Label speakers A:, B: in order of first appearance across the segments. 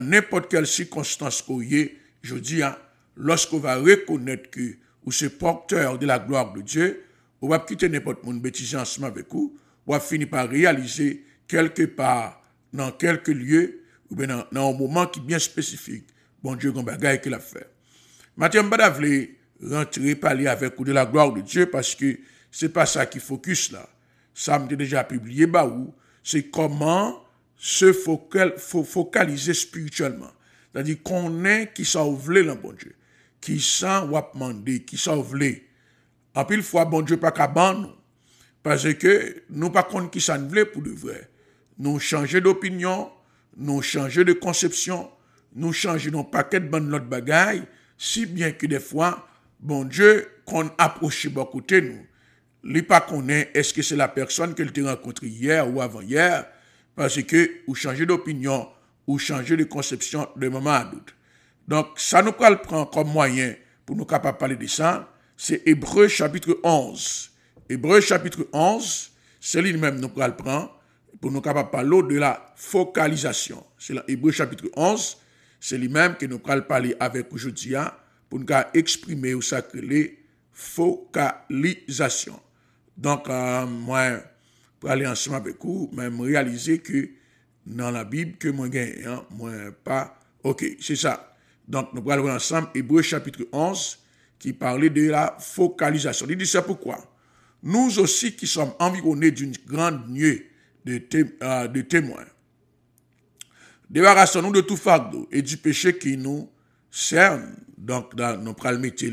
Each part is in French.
A: n'importe quelle circonstance qu'on y est, je dis, lorsqu'on va reconnaître que vous êtes porteur de la gloire de Dieu, on va quitter n'importe quel bêtise ensemble avec vous, on va finir par réaliser quelque part, dans quelques lieux, ou bien dans un moment qui est bien spécifique, bon Dieu, qu'on bagaille qu'il a fait. Maintenant, je voulais rentrer, parler avec vous de la gloire de Dieu parce que c'est pas ça qui focus là. Ça m'a déjà publié, c'est comment se focaliser spirituellement. C'est-à-dire qu'on est qui s'en voulait dans bon Dieu, qui s'en va demander, qui s'en voulait. En pile fois, bon Dieu pas qu'à nous. Parce que nous pas compte qui s'en voulait pour de vrai. Nous changer d'opinion, nous changer de conception, nous changer nos paquets de bonnes notre bagaille, si bien que des fois, bon Dieu, qu'on approche beaucoup de nous. Lui pas connaît, est-ce que c'est la personne que tu as rencontrée hier ou avant-hier, parce que ou changer d'opinion, ou changer de conception de moment à doute. Donc, ça nous prend comme moyen pour nous capables de parler de ça, c'est Hébreux chapitre 11. Hébreux chapitre 11, c'est lui-même nous prend pour nous capables de parler de la focalisation. C'est Hébreux chapitre 11, c'est lui-même que nous allons parler avec aujourd'hui pour nous exprimer ou sacrer focalisation. Donc, moi, pour aller ensemble avec vous, même réaliser que dans la Bible, que moi gagne, moi pas. Ok, c'est ça. Donc, nous allons ensemble Hébreux chapitre 11 qui parlait de la focalisation. Il dit ça pourquoi? Nous aussi qui sommes environnés d'une grande nuée de témoins. Débarrassons-nous de tout fardeau et du péché qui nous cerne. Donc, nous allons mettre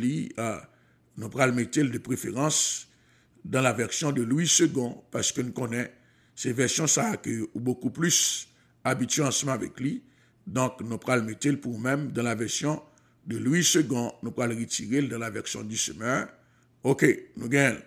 A: de préférence dans la version de Louis II, parce que nous connaissons ces versions ça que beaucoup plus habitués ensemble avec lui. Donc, nous allons mettre pour même dans la version de Louis II, nous allons retirer dans la version du semeur. Ok, nous gagnons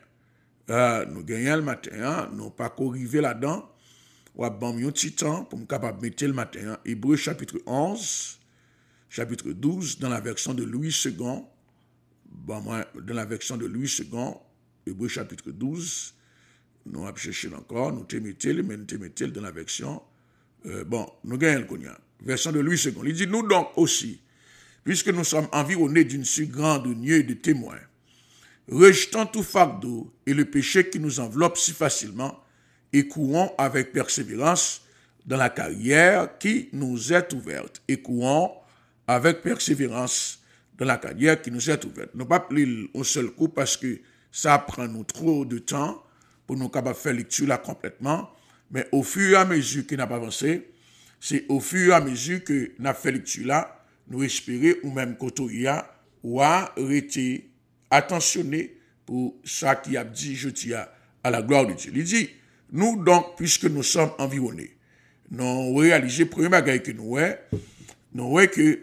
A: le matin, nous pas corriger là-dedans. On va prendre un petit temps pour nous capable mettre le matin. Hébreux chapitre 11, chapitre 12, dans la version de Louis II. Bon, moi, dans la version de Louis II, Hébreux chapitre 12, nous allons chercher encore, nous te mettons dans la version. Nous gagnons le version de Louis II. Il dit, nous donc aussi, puisque nous sommes environnés d'une si grande nuée de témoins, rejetons tout fardeau et le péché qui nous enveloppe si facilement, et courons avec persévérance dans la carrière qui nous est ouverte. Et courons avec persévérance dans la carrière qui nous est ouverte. Nous ne pas lire un seul coup parce que ça prend nous trop de temps pour nous capables de faire lecture là complètement. Mais au fur et à mesure qu'il n'a pas avancé, c'est au fur et à mesure que nous avons fait lecture là, nous espérons ou même côtoyer ou arrêter, attentionner pour ça qui a dit, je dis à la gloire de Dieu. Il dit, nous donc, puisque nous sommes environnés, nous réalisons, premier bagage que nous voyons que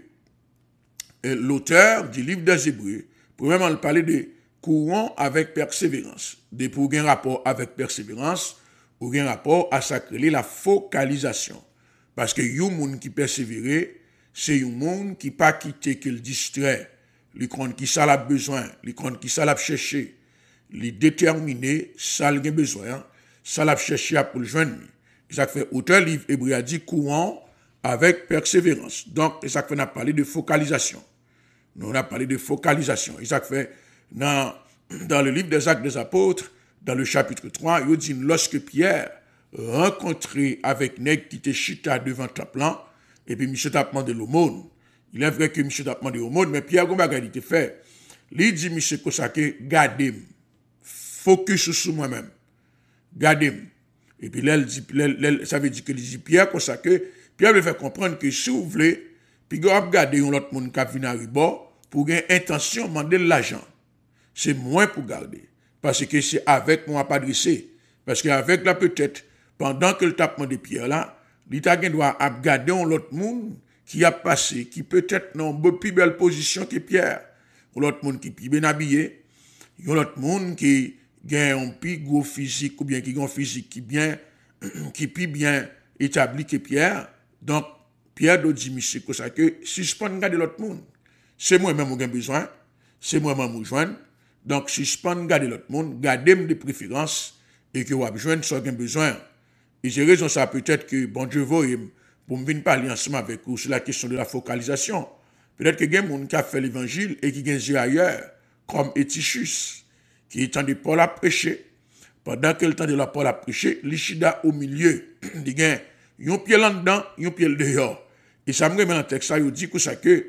A: l'auteur du livre des Hébreux, premièrement, il parlait de courant avec persévérance. De pour un rapport avec persévérance, ou un rapport à sacrer la focalisation. Parce que yon moun qui persévère, c'est yon moun qui pas quitté qu'il distrait, li compte qui ça l'a besoin, li compte qui ça l'a cherché, li déterminé, ça l'a besoin, ça l'a cherché pour le joindre. Ça fait auteur livre Hébreu a dit courant avec persévérance. Donc, ça fait on a parlé de focalisation. Nous on a parlé de focalisation. Et ça fait dans le livre des Actes des Apôtres, dans le chapitre 3, il dit lorsque Pierre rencontré avec nèg qui était chita devant le temple, et puis monsieur t'a demandé l'aumône. Il est vrai que monsieur t'a demandé l'aumône, mais Pierre Gombaga il était fait. Il dit monsieur Kosake, gardez, focus sur moi-même. Gardez. Et puis là, ça veut dire que dit Pierre Kosake, Pierre veut faire comprendre que si vous voulez, puis vous regardez un autre monde qui vient à ribord pour une intention de demander l'argent. C'est moins pour garder. Parce que c'est avec moi pas adressé. Parce qu'avec là, peut-être, pendant que le tapement de Pierre là, l'État doit garder un autre monde qui a passé, qui peut-être dans une plus belle position que Pierre. Un autre monde qui est bien habillé. Un autre monde qui a un plus gros physique, ou bien qui a un physique qui est plus bien établi que Pierre. Donc, Pierre doit dire, monsieur, que si je peux garder l'autre monde, c'est moi-même qui ai besoin, c'est moi-même qui joindre. Donc, si je peux garder l'autre monde, gardez-moi de préférence et que vous avez besoin de ce que besoin. Et j'ai raison, ça peut-être que bon Dieu voit pour me venir parler ensemble avec vous sur la question de la focalisation. Peut-être que il y a des gens qui a fait l'évangile et qui ont des yeux ailleurs, comme Étichus, qui est temps de Paul à prêcher. Pendant que le temps de la Paul à prêcher, l'Ichida au milieu, il y a un pied là-dedans, un pied dehors. Et ça me remet dans le texte, ça dit que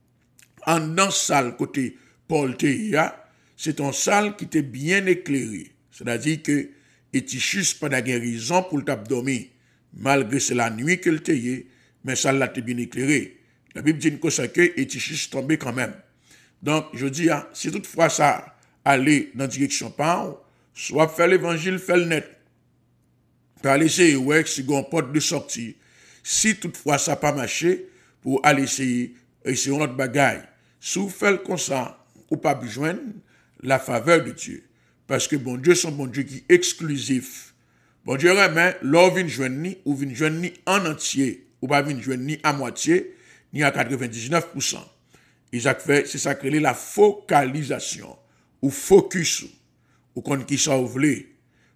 A: en dans salle côté Paul Théa, c'est une salle qui était bien éclairée. C'est-à-dire que Étichus pas de raison pour le dormir, malgré c'est la nuit que le théier, mais ça l'a été bien éclairé. La Bible dit que Étichus tombait quand même. Donc, je dis, si toutefois ça allait dans la direction par, soit faire l'évangile, faire le net. Pas laisser, ouais, si on porte de sortie. Si toutefois ça n'a pas marché, pour aller essayer une autre bagaille. Si vous faites comme ça, ou pas besoin la faveur de Dieu. Parce que bon Dieu, c'est un bon Dieu qui est exclusif. Bon Dieu, mais l'on vient joindre ni, ou vient joindre ni en entier, ou pas vient joindre ni à moitié, ni à 99%. Isaac fait, c'est ça que la focalisation, ou focus, ou qu'on qui ça ou voulez,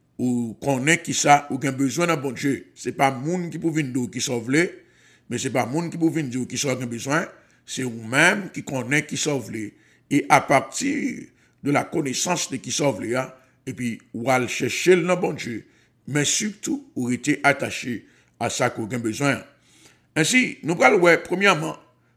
A: ou qu'on est qui ça, ou qu'on a besoin d'un bon Dieu. C'est pas moun qui peut venir d'où qui ça voulez, mais c'est pas moun qui peut venir d'où qui ça a besoin, c'est vous-même qui connaît qui ça voulez. Et à partir de la connaissance de qui ça voulez, et puis, ou aller chercher le bon Dieu, mais surtout, ou été attaché à ça qu'on a besoin. Ainsi, nous parlons, premièrement,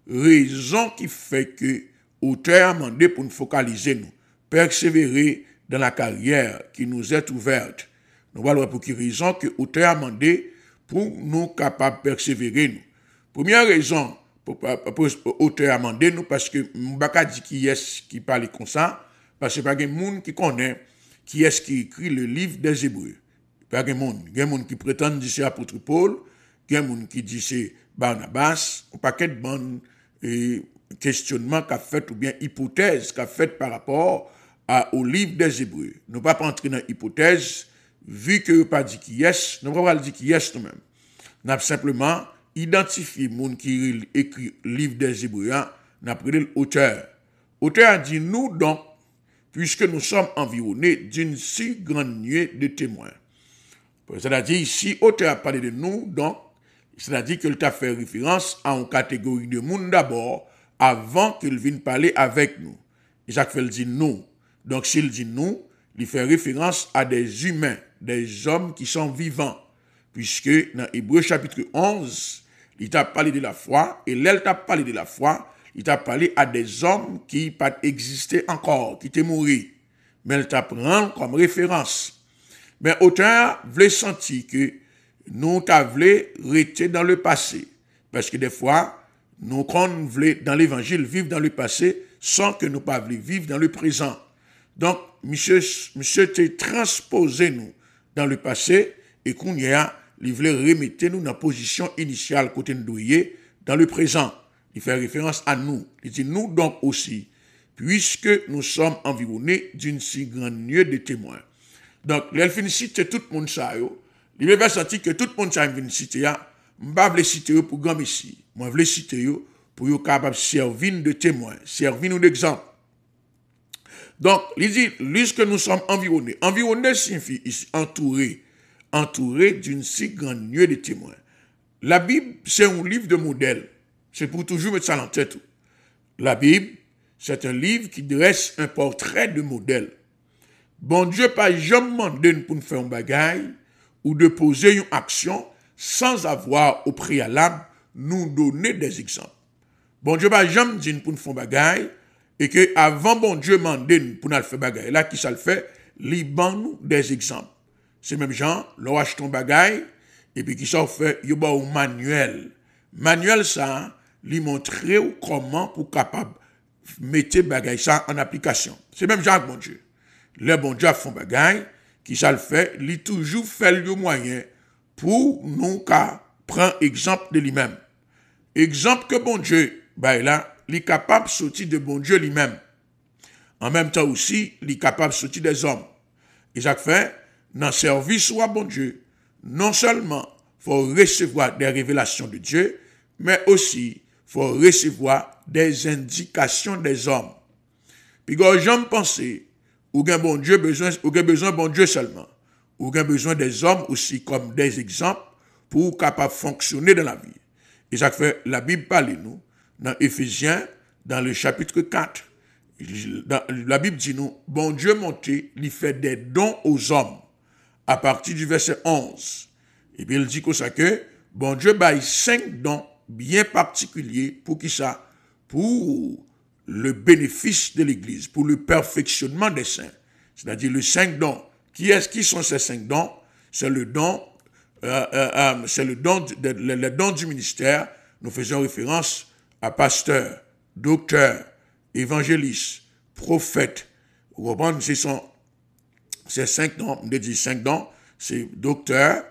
A: raison qui fait que l'auteur a demandé pour nous focaliser, nous, persévérer dans la carrière qui nous est ouverte. Nous parlons pour quelle raison que l'auteur a demandé pour nous capables de persévérer, nous. Première raison, pour l'auteur a demandé, nous, parce que Mbaka dit qui est qui parle comme ça, parce que pas de monde qui connaît qui est qui écrit le livre des Hébreux. Pas de monde. Il y a des gens qui prétendent dire c'est apôtre Paul, il y a des gens qui disent c'est Barnabas, un paquet de bonnes questionnements qu'a fait ou bien hypothèses qu'a fait par rapport au livre des Hébreux. Nous ne pouvons pas entrer dans l'hypothèse, vu que nous pas dit qui est, nous ne pouvons pas dire qui est nous-mêmes. Nous avons simplement identifié les gens qui écrit le livre des Hébreux, nous avons pris l'auteur. L'auteur a dit nous donc, puisque nous sommes environnés d'une si grande nuée de témoins. C'est-à-dire, ici, l'auteur a parlé de nous, donc, c'est-à-dire qu'il a fait référence à une catégorie de monde d'abord, avant qu'il vienne parler avec nous. Isaac fait dit nous. Donc, s'il dit nous, il fait référence à des humains, des hommes qui sont vivants. Puisque dans Hébreux chapitre 11, il t'a parlé de la foi, et là, il t'a parlé de la foi, il t'a parlé à des hommes qui n'ont pas existé encore, qui étaient morts. Mais il t'a pris comme référence. Mais autant voulait sentir que nous t'avons rester dans le passé. Parce que des fois, nous, quand nous voulons dans l'évangile vivre dans le passé, sans que nous ne pas vivre dans le présent. Donc, monsieur t'a transposé nous dans le passé, et qu'on y a, il voulait remettre nous dans la position initiale côté nous dans le présent. Il fait référence à nous. Il dit nous donc aussi, puisque nous sommes environnés d'une si grande nuée de témoins. Donc, il finit citer tout le monde ça, il va sentir que tout le monde ça vient citer, je ne vais pas citer pour grand messie. Moi, je vais citer pour être capable de servir de témoin, servir d'exemple. Donc, il dit, lorsque nous sommes environnés, environnés signifie ici entouré d'une si grande nuée de témoins. La Bible, c'est un livre de modèle. C'est pour toujours mettre ça en tête. La Bible, c'est un livre qui dresse un portrait de modèle. Bon Dieu, pas jamais demandé pour nous faire un bagaille ou de poser une action sans avoir au préalable nous donner des exemples. Bon Dieu, pas jamais dit pour nous faire un bagaille et que avant bon Dieu demandé pour nous faire bagaille. Là, qui ça le fait? Liban nous des exemples. C'est même gens, l'on achète un bagaille et puis qui ça fait, il y a un manuel. Manuel ça, lui montrer comment pour capable mettre bagaille ça en application. C'est même Jacques bon Dieu. Le bon Dieu font bagaille, qui ça le fait, lui toujours fait le moyen pour nous prendre exemple de lui-même. Exemple que bon Dieu, là, il est capable de sortir de bon Dieu lui-même. En même temps aussi, il est capable de sortir des hommes. Et ça fait, dans le service à bon Dieu, non seulement faut recevoir des révélations de Dieu, mais aussi faut recevoir des indications des hommes. Puis quand j'aime penser, ou bien bon Dieu besoin de bon Dieu seulement, ou bien besoin des hommes aussi comme des exemples pour capable fonctionner dans la vie. Et ça fait, la Bible parle nous, dans Éphésiens, dans le chapitre 4, la Bible dit nous, bon Dieu monté, il fait des dons aux hommes, à partir du verset 11. Et puis il dit comme ça que, bon Dieu baille 5 dons bien particuliers, pour qui ça? Pour le bénéfice de l'Église, pour le perfectionnement des saints. C'est-à-dire les 5 dons. Qui sont ces 5 dons? C'est le don, le don du ministère. Nous faisons référence à pasteur, docteur, évangéliste, prophète. Vous comprenez? Ce sont ces 5 dons. On dit 5 dons. C'est docteur,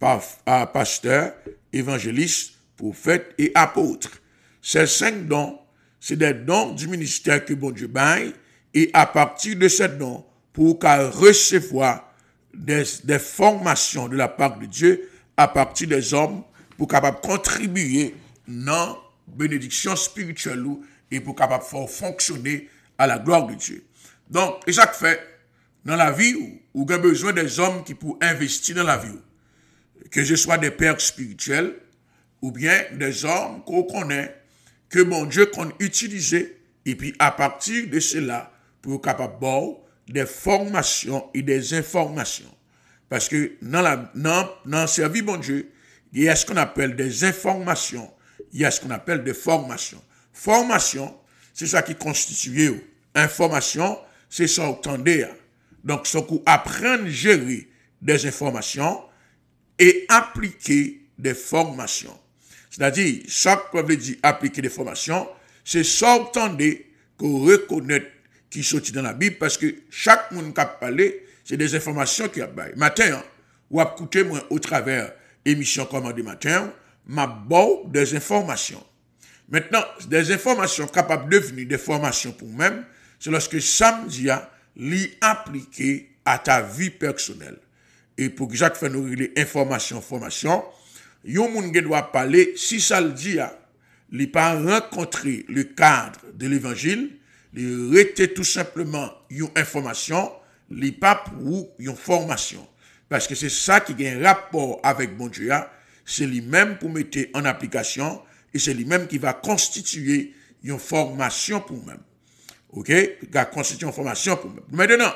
A: pasteur, évangéliste, prophète et apôtre. Ces 5 dons, c'est des dons du ministère que bon Dieu baille, et à partir de ces dons, pour qu'à recevoir des formations de la part de Dieu à partir des hommes, pour capable contribuer dans la bénédiction spirituelle et pour capable faire fonctionner à la gloire de Dieu. Donc, et ça fait, dans la vie, où il y a besoin des hommes qui pour investir dans la vie, que ce soit des pères spirituels, ou bien des hommes qu'on connaît, que mon Dieu qu'on utilise, et puis à partir de cela, pour capable des formations et des informations. Parce que dans le service bon Dieu, il y a ce qu'on appelle des informations, il y a ce qu'on appelle des formations. Formation, c'est ça qui constitue. Information, c'est ça entendez. Donc, c'est qu'on apprend à gérer des informations et appliquer des formations. C'est-à-dire, chaque veut dire appliquer des formations, c'est s'entendre qu'on reconnaît qui sortit dans la Bible, parce que chaque monde qui a parlé, c'est des informations qui a baillé. Matin, ou à écouter moi au travers émission Commandé Matin, m'a bon des informations. Maintenant, des informations capables de devenir des formations pour moi-même, c'est lorsque samedi a l'y appliquer à ta vie personnelle. Et pour que Jacques fait nous les informations, formation, yon moun gen doit parler, si ça le dit, il pas rencontrer le cadre de l'évangile, il rete tout simplement une information, il pas pour une formation. Parce que c'est ça qui a un rapport avec bon Dieu, c'est lui-même pour mettre en application, et c'est lui-même qui va constituer une formation pour nous-mêmes. Ok? Qui va constituer une formation pour nous-mêmes. Maintenant,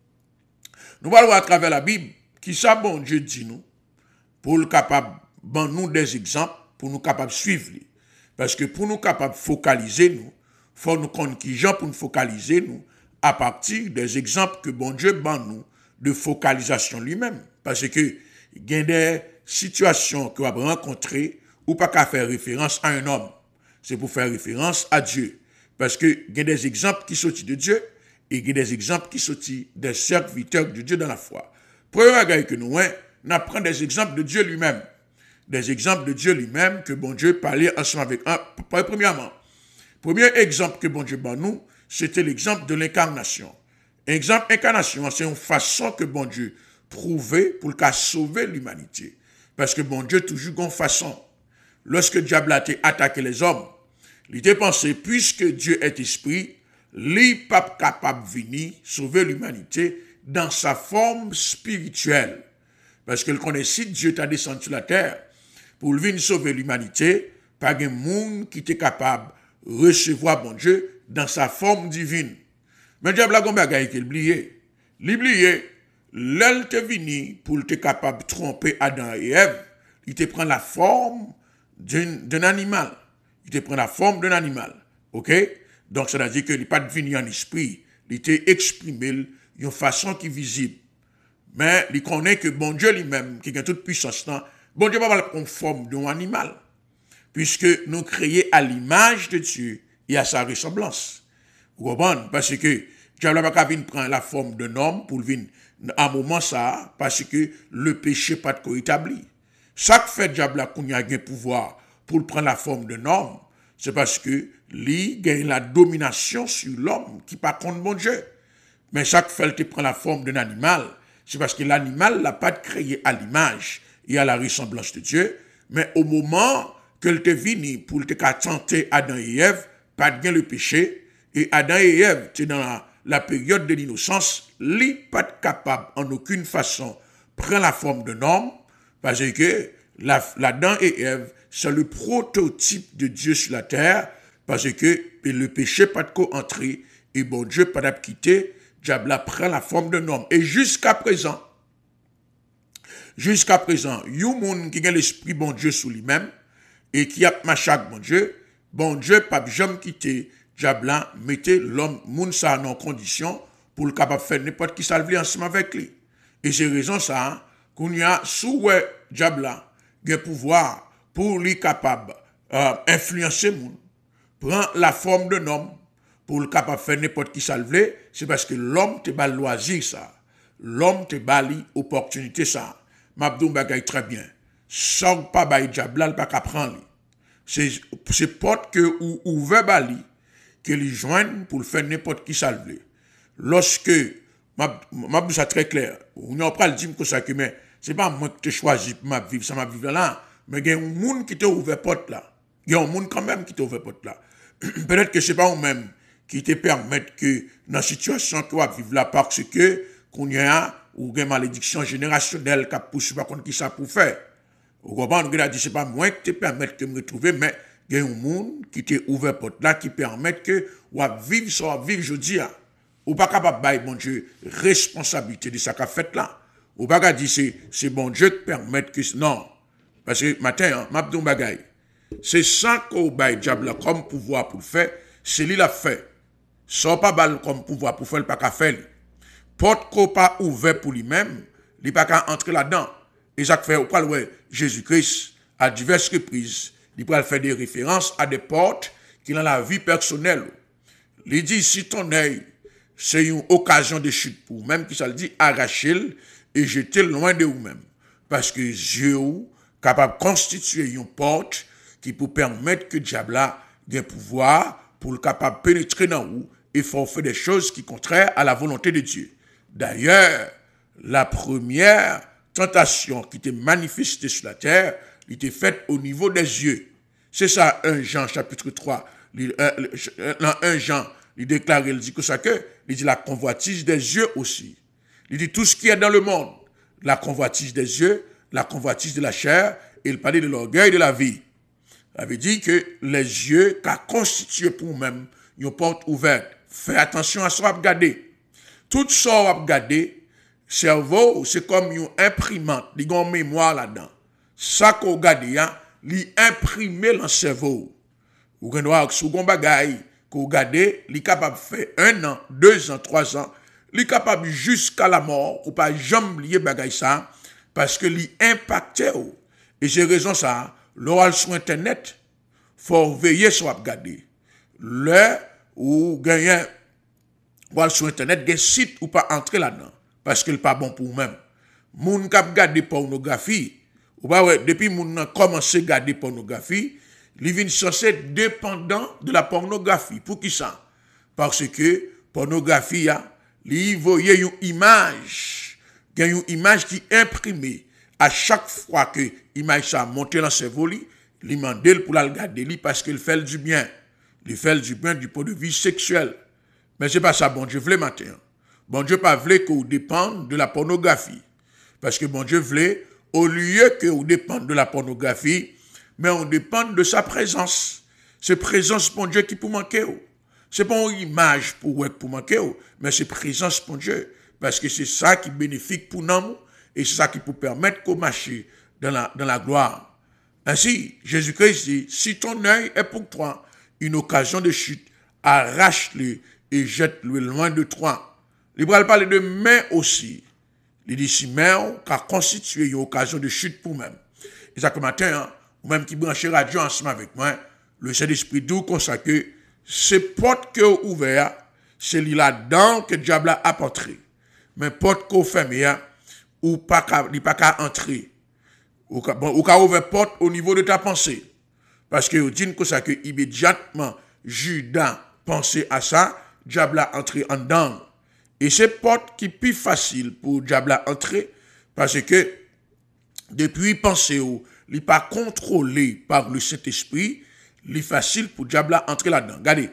A: nous allons à travers la Bible, qui ça bon Dieu dit nous, pour le capable, bon nous des exemples, pour nous capables de suivre. Parce que pour nous capables de focaliser nous, faut nous connaître qui gens pour nous focaliser nous, à partir des exemples que bon Dieu ban nous, de focalisation lui-même. Parce que, il y a des situations que vous avez rencontrées, ou pas qu'à faire référence à un homme. C'est pour faire référence à Dieu. Parce que, il y a des exemples qui sortent de Dieu, et il y a des exemples qui sortent des serviteurs de Dieu dans la foi. Premier bagage que nous apprenons des exemples de Dieu lui-même. Des exemples de Dieu lui-même que bon Dieu parlait ensemble avec un. Premièrement, premier exemple que bon Dieu ban nous, c'était l'exemple de l'incarnation. Exemple incarnation, c'est une façon que bon Dieu trouvait pour qu'à sauver l'humanité. Parce que bon Dieu toujours une façon. Lorsque le diable a attaqué les hommes, il était pensé, puisque Dieu est esprit, il n'est pas capable de venir sauver l'humanité dans sa forme spirituelle. Parce que le connaît, si Dieu t'a descendu sur la terre, pour venir sauver l'humanité, pas de monde qui était capable de recevoir bon Dieu dans sa forme divine. Mais le diable a un bagage qu'il oublié. L'oublié, l'elle te venu pour être capable de tromper Adam et Ève, il te prend la forme d'un animal. Il te prend la forme d'un animal. OK? Donc, ça veut dire qu'il n'est pas devenu en esprit. Il était exprimé d'une façon qui est visible. Mais il connaît que bon Dieu lui-même, qui a toute puissance, bon Dieu va pas prendre forme d'un animal. Puisque nous créons à l'image de Dieu et à sa ressemblance. Vous comprenez? Parce que Dieu n'a pas venir prendre la forme d'un homme pour venir à un moment ça, parce que le péché pas de quoi établi. Chaque fait diable qu'on a un pouvoir pour prendre la forme d'un homme, c'est parce que lui gagne la domination sur l'homme qui pas contre bon Dieu. Mais chaque fait qui prend la forme d'un animal, c'est parce que l'animal n'a pas créé à l'image et à la ressemblance de Dieu, mais au moment que te venu pour te tenter Adam et Ève, pas de le péché, et Adam et Ève, c'est dans la période de l'innocence, lui pas capable en aucune façon prendre la forme d'un homme, parce que l'Adam et Ève, c'est le prototype de Dieu sur la terre, parce que le péché pas de co-entrer, et bon Dieu pas de quitter, diable prend la forme d'un homme. Et jusqu'à présent, yon moun qui a l'esprit bon Dieu sous lui-même, et qui a marché avec bon Dieu pas jamais quitté, diable mettez l'homme, moun ça en condition, pour le capable de faire n'importe qui salve ensemble avec lui. Et c'est raison ça, qu'on y a sous diable a pouvoir pour lui capable influencer moun, prend la forme d'un homme pour le capable de faire n'importe qui salve, c'est parce que l'homme te bal loisir ça. L'homme te bali opportunité ça. M'abdou bagay très bien. Sans pas bay diable pas qu'à prendre. C'est porte que ou ouvert bali que les joignent pour le faire n'importe qui salve. Lorsque m'abdou ça très clair. On n'a pas le dire que ça que mais c'est pas moi qui te choisi pour ma vivre ça m'a vivre là, mais il y a un monde qui t'a ouvert porte là. Il y a un monde quand même qui t'a ouvert porte là. Peut-être que c'est pas vous-même qui te permettent que dans la situation que tu vivre là parce que qu'on y a ou une malédiction générationnelle qui pousse pas contre qui ça pour faire. Vous comprenez, on a dit c'est pas moi qui te permettre de me retrouver, mais il y a un monde qui t'a ouvert porte là qui permet que ou vivre ça vivre jeudi ou pas capable bailler bon Dieu responsabilité de ça qu'a fait là. Ou pas dire c'est bon Dieu qui permet que non parce que matin m'a dit bagay c'est ça qu'on baille diable comme pouvoir pour le faire, c'est lui l'a fait. Sans pas balle comme pouvoir pour faire le pas qu'à faire. Porte qu'on pas ouvert pour lui-même, il pas qu'à entrer là-dedans. Et ça fait au pas Jésus-Christ à diverses reprises, il peut faire des références à des portes qui dans la vie personnelle. Il dit si ton œil c'est une occasion de chute pour même qui ça le dit arracher et jeter loin de vous-même parce que Dieu capable de constituer une porte qui peut permettre que le diable ait un pouvoir pour le capable de pénétrer dans vous et faire des choses qui sont contraires à la volonté de Dieu. D'ailleurs, la première tentation qui était manifestée sur la terre, elle était faite au niveau des yeux. C'est ça, 1 Jean chapitre 3. Dans 1 Jean, il déclare, il dit que ça que, il dit la convoitise des yeux aussi. Il dit tout ce qui est dans le monde, la convoitise des yeux, la convoitise de la chair, et il parlait de l'orgueil de la vie. Ça veut dire que les yeux qu'a constitué pour nous-mêmes une porte ouverte. Fais attention à ce qu'on va regarder. Tout ça qu'on va regarder, cerveau, c'est comme une imprimante. Il y a une mémoire là-dedans. Ça qu'on regarde, il imprimé dans le cerveau. Vous avez voir que vous bagaille qu'on regarde, il est capable de faire 1 an, 2 ans, 3 ans. Il est capable jusqu'à la mort, ou pas jamais oublier bagaille ça, parce que il impacté. Et c'est raison ça. L'oral sur Internet, il faut veiller sur à regarder. Là où gagnez sur Internet, des sites où pas entrer là-dedans, parce que n'est pas bon pour vous-même. Moun k'ap regarder pornographie, ou pas ouais, depuis moun a commencé à regarder pornographie, il vient censé être dépendant de la pornographie. Pour qui ça? Parce que pornographie, il voyait une image qui est imprimée. À chaque fois que l'image ça monte dans le cerveau, il demande pour la regarder parce qu'il fait du bien. Il fait du bien du point de vue sexuel. Mais ce n'est pas ça, bon Dieu voulait matin. Bon Dieu pas voulait que vous dépendiez de la pornographie. Parce que bon Dieu voulait, au lieu que vous dépendiez de la pornographie, mais on dépend de sa présence. C'est présence pour Dieu qui peut manquer. Ce n'est pas une image pour manquer, mais c'est présence pour Dieu. Parce que c'est ça qui est bénéfique pour nous. Et c'est ça qui peut permettre qu'on marche dans la gloire. Ainsi, Jésus-Christ dit, si ton œil est pour toi une occasion de chute, arrache-le et jette-le loin de toi. Il va parler de main aussi. Il dit, si main a constitué une occasion de chute pour même. Et ça comme matin, ou même qui branche radio ensemble avec moi, le Saint-Esprit doux consacre ces portes que vous ouvertes, c'est là-dedans que le diable a entré. Mais porte qu'on ferme, ou pas qu'à entrer. Ou qu'à ouvrir porte au niveau de ta pensée. Parce que vous dites que ça que immédiatement, Judas pensait à ça, diable a entré en dedans. Et c'est porte qui est plus facile pour diable à entrer, parce que depuis penser il n'est pas contrôlé par le Saint-Esprit, il est facile pour diable à entrer là-dedans. Regardez.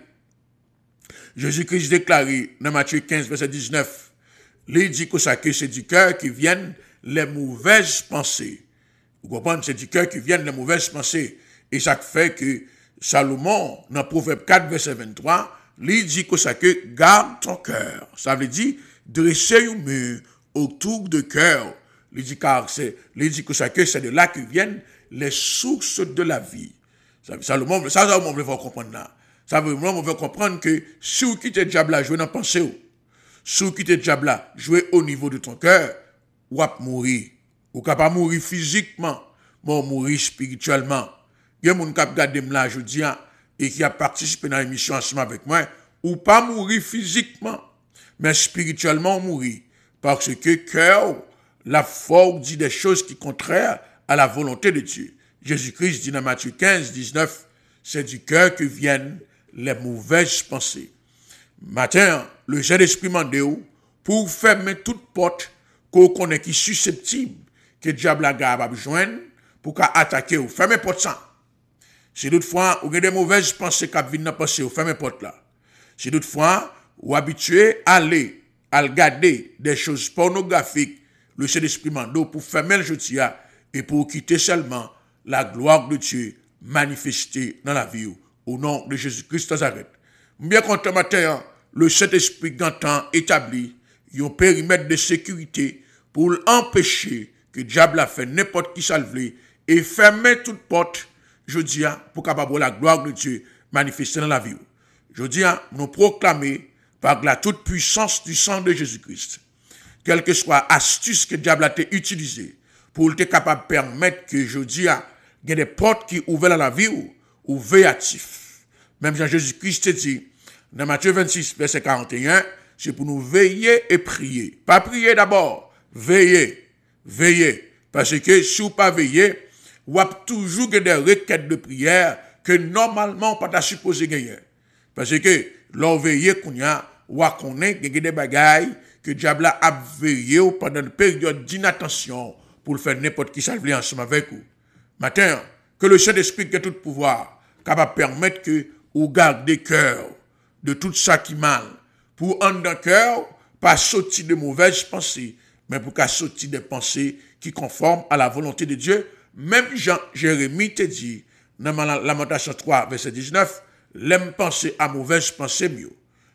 A: Jésus-Christ déclaré dans Matthieu 15, verset 19, il dit que c'est du cœur qui viennent les mauvaises pensées. Vous comprenez? C'est du cœur qui viennent les mauvaises pensées. Et ça fait que Salomon, dans Proverbe 4, verset 23, lui dit que ça que garde ton cœur. Ça veut dire dresser un mur autour de cœur. Il dit que ça que c'est de là que viennent les sources de la vie. Salomon veut comprendre là. Ça veut vraiment comprendre que si vous quittez le diable là, jouer dans la pensée, si vous quittez le diable là, jouer au niveau de ton cœur, ou à mourir. Ou pas mourir physiquement, mais mourir spirituellement. Il y a des gens qui regardent là aujourd'hui et qui a participé dans l'émission ensemble avec moi, ou pas mourir physiquement, mais spirituellement mourir. Parce que cœur, la foi dit des choses qui sont contraires à la volonté de Dieu. Jésus-Christ dit dans Matthieu 15, 19, c'est du cœur que viennent les mauvaises pensées. Matin, le Saint-Esprit m'a dit pour fermer toute porte qu'on connaît qui est susceptible que le diable a capable de joindre pour attaquer ou fermer porte ça. Si toutefois, vous avez des mauvaises pensées qui viennent dans la pensée, vous fermez porte là. Si toutefois, vous habituez à aller, à regarder des choses pornographiques, le Saint-Esprit m'a dit pour fermer le jotia et pour quitter seulement la gloire de Dieu manifestée dans la vie au nom de Jésus-Christ Nazareth. Bien content matin, le Saint-Esprit gantant établi un périmètre de sécurité pour empêcher que le diable a fait n'importe qui salvé et fermer toute porte, je dis, pour capable la gloire de Dieu manifester dans la vie. Je dis, nous proclamer par la toute puissance du sang de Jésus-Christ, quelle que soit l'astuce que le diable a utilisée pour être capable de permettre que je dis, il y a des portes qui ouvrent dans la vie ou véatifs. Même Jean-Jésus-Christ dit, dans Matthieu 26, verset 41, c'est pour nous veiller et prier. Pas prier d'abord, veiller. Veiller. Parce que si vous ne pas veiller, vous avez toujours des requêtes de prière que normalement pas ta supposé gagner. Parce que l'on veille qu'on y a, ou à connaître des bagailles que diable a veillé pendant une période d'inattention pour le faire n'importe qui salver ensemble avec vous. Matin, que le Saint-Esprit qui a tout pouvoir, capable de permettre que vous gardez cœur de tout ça qui mal, pour en d'un cœur, pas sortir de mauvaises pensées, mais pour qu'à sortir des pensées qui conforment à la volonté de Dieu. Même Jean, Jérémie te dit, dans Lamentation 3, verset 19, l'aime penser à mauvaises pensées mieux.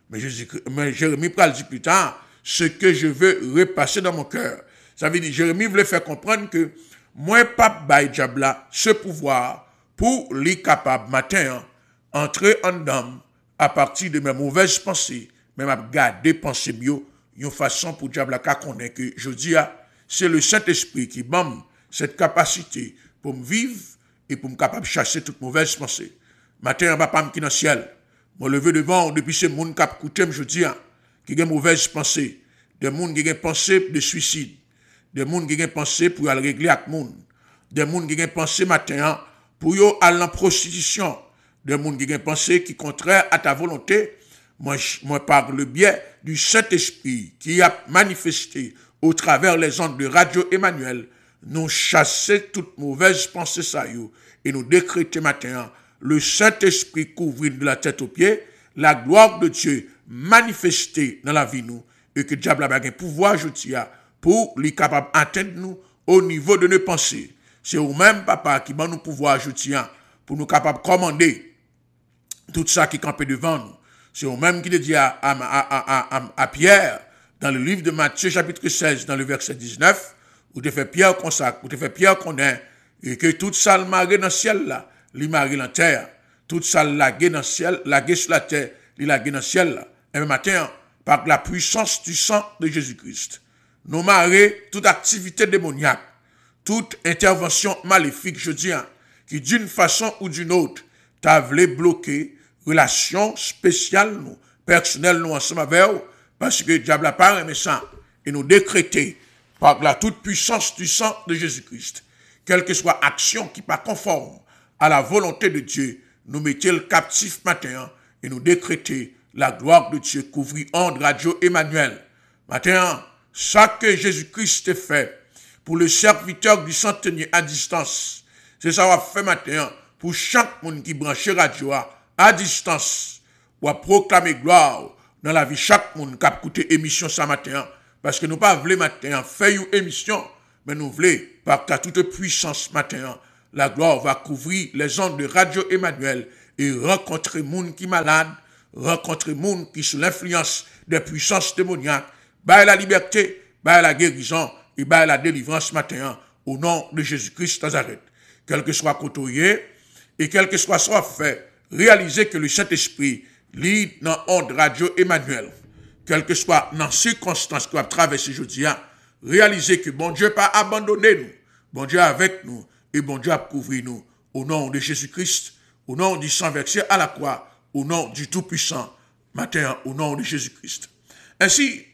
A: Mais Jérémie parle dit plus tard, ce que je veux repasser dans mon cœur. Ça veut dire, Jérémie voulait faire comprendre que moi, pas bail diable ce pouvoir pour les capables matin, entrer en dame à partir de mes mauvaises pensées, même à garder pensées mieux, une façon pour diable à connaître que je dis, c'est le Saint-Esprit qui m'a cette capacité pour me vivre et pour me capable de chasser toute mauvaise pensée. Matin, papa qui dans le ciel, me lever devant depuis ce monde qui a écouté, je dis, qui a mauvaise pensée, des gens qui ont pensé de suicide, des gens qui ont pensé pour aller régler avec les gens, des gens qui ont pensé matin pour aller en prostitution, des gens qui ont pensé qui contraire à ta volonté. Moi, par le biais du Saint-Esprit qui a manifesté au travers les ondes de Radio Emmanuel, nous chasser toute mauvaise pensée ça et nous décréter matin le Saint-Esprit couvrir de la tête aux pieds, la gloire de Dieu manifestée dans la vie nous et que le diable a un pouvoir pour lui capable d'atteindre nous au niveau de nos pensées. C'est au même papa qui va nous pouvoir pour nous capable de commander tout ça qui campait devant nous. C'est au même qui le dit à Pierre dans le livre de Matthieu chapitre 16 dans le verset 19 où te fait Pierre consacre, où te fait Pierre connaît et que toute ça le marée dans le ciel là, li marée dans la terre, toute ça lagué dans le ciel, lagué sur la terre, li lagué dans le ciel là. Et le matin, par la puissance du sang de Jésus-Christ, nous marrer toute activité démoniaque, toute intervention maléfique, je dis, qui d'une façon ou d'une autre t'a voulu bloquer relation spéciale nous, personnelle nous ensemble avec vous, parce que le diable n'a pas aimé ça, et nous décréter par la toute puissance du sang de Jésus-Christ, quelle que soit action qui pas conforme à la volonté de Dieu, nous mettons le captif matin et nous décréter la gloire de Dieu couvrir en Radio Emmanuel. Matin, ça que Jésus-Christ fait pour le serviteur du centenier à distance, c'est ça qu'on fait matin pour chaque monde qui branche radio à distance, ou à proclamer gloire dans la vie chaque monde qui a écouté émission ce matin, parce que nous pas voulons matin faire une émission, mais nous voulons par ta toute puissance matin la gloire va couvrir les ondes de Radio Emmanuel et rencontrer moun qui malade, rencontrer moun qui sous l'influence des puissances démoniaques, bailler la liberté, bailler la guérison et bailler la délivrance matin au nom de Jésus-Christ Nazareth. Quel que soit côtoyé et quel que soit fait, réalisez que le Saint-Esprit lit dans onde Radio Emmanuel. Quelle que soit dans circonstances qu'on va traverser aujourd'hui, réalisez que bon Dieu pas abandonné nous, bon Dieu est avec nous et bon Dieu a couvert nous au nom de Jésus-Christ, au nom du sang versé à la croix, au nom du Tout-Puissant, matin, au nom de Jésus-Christ. Ainsi,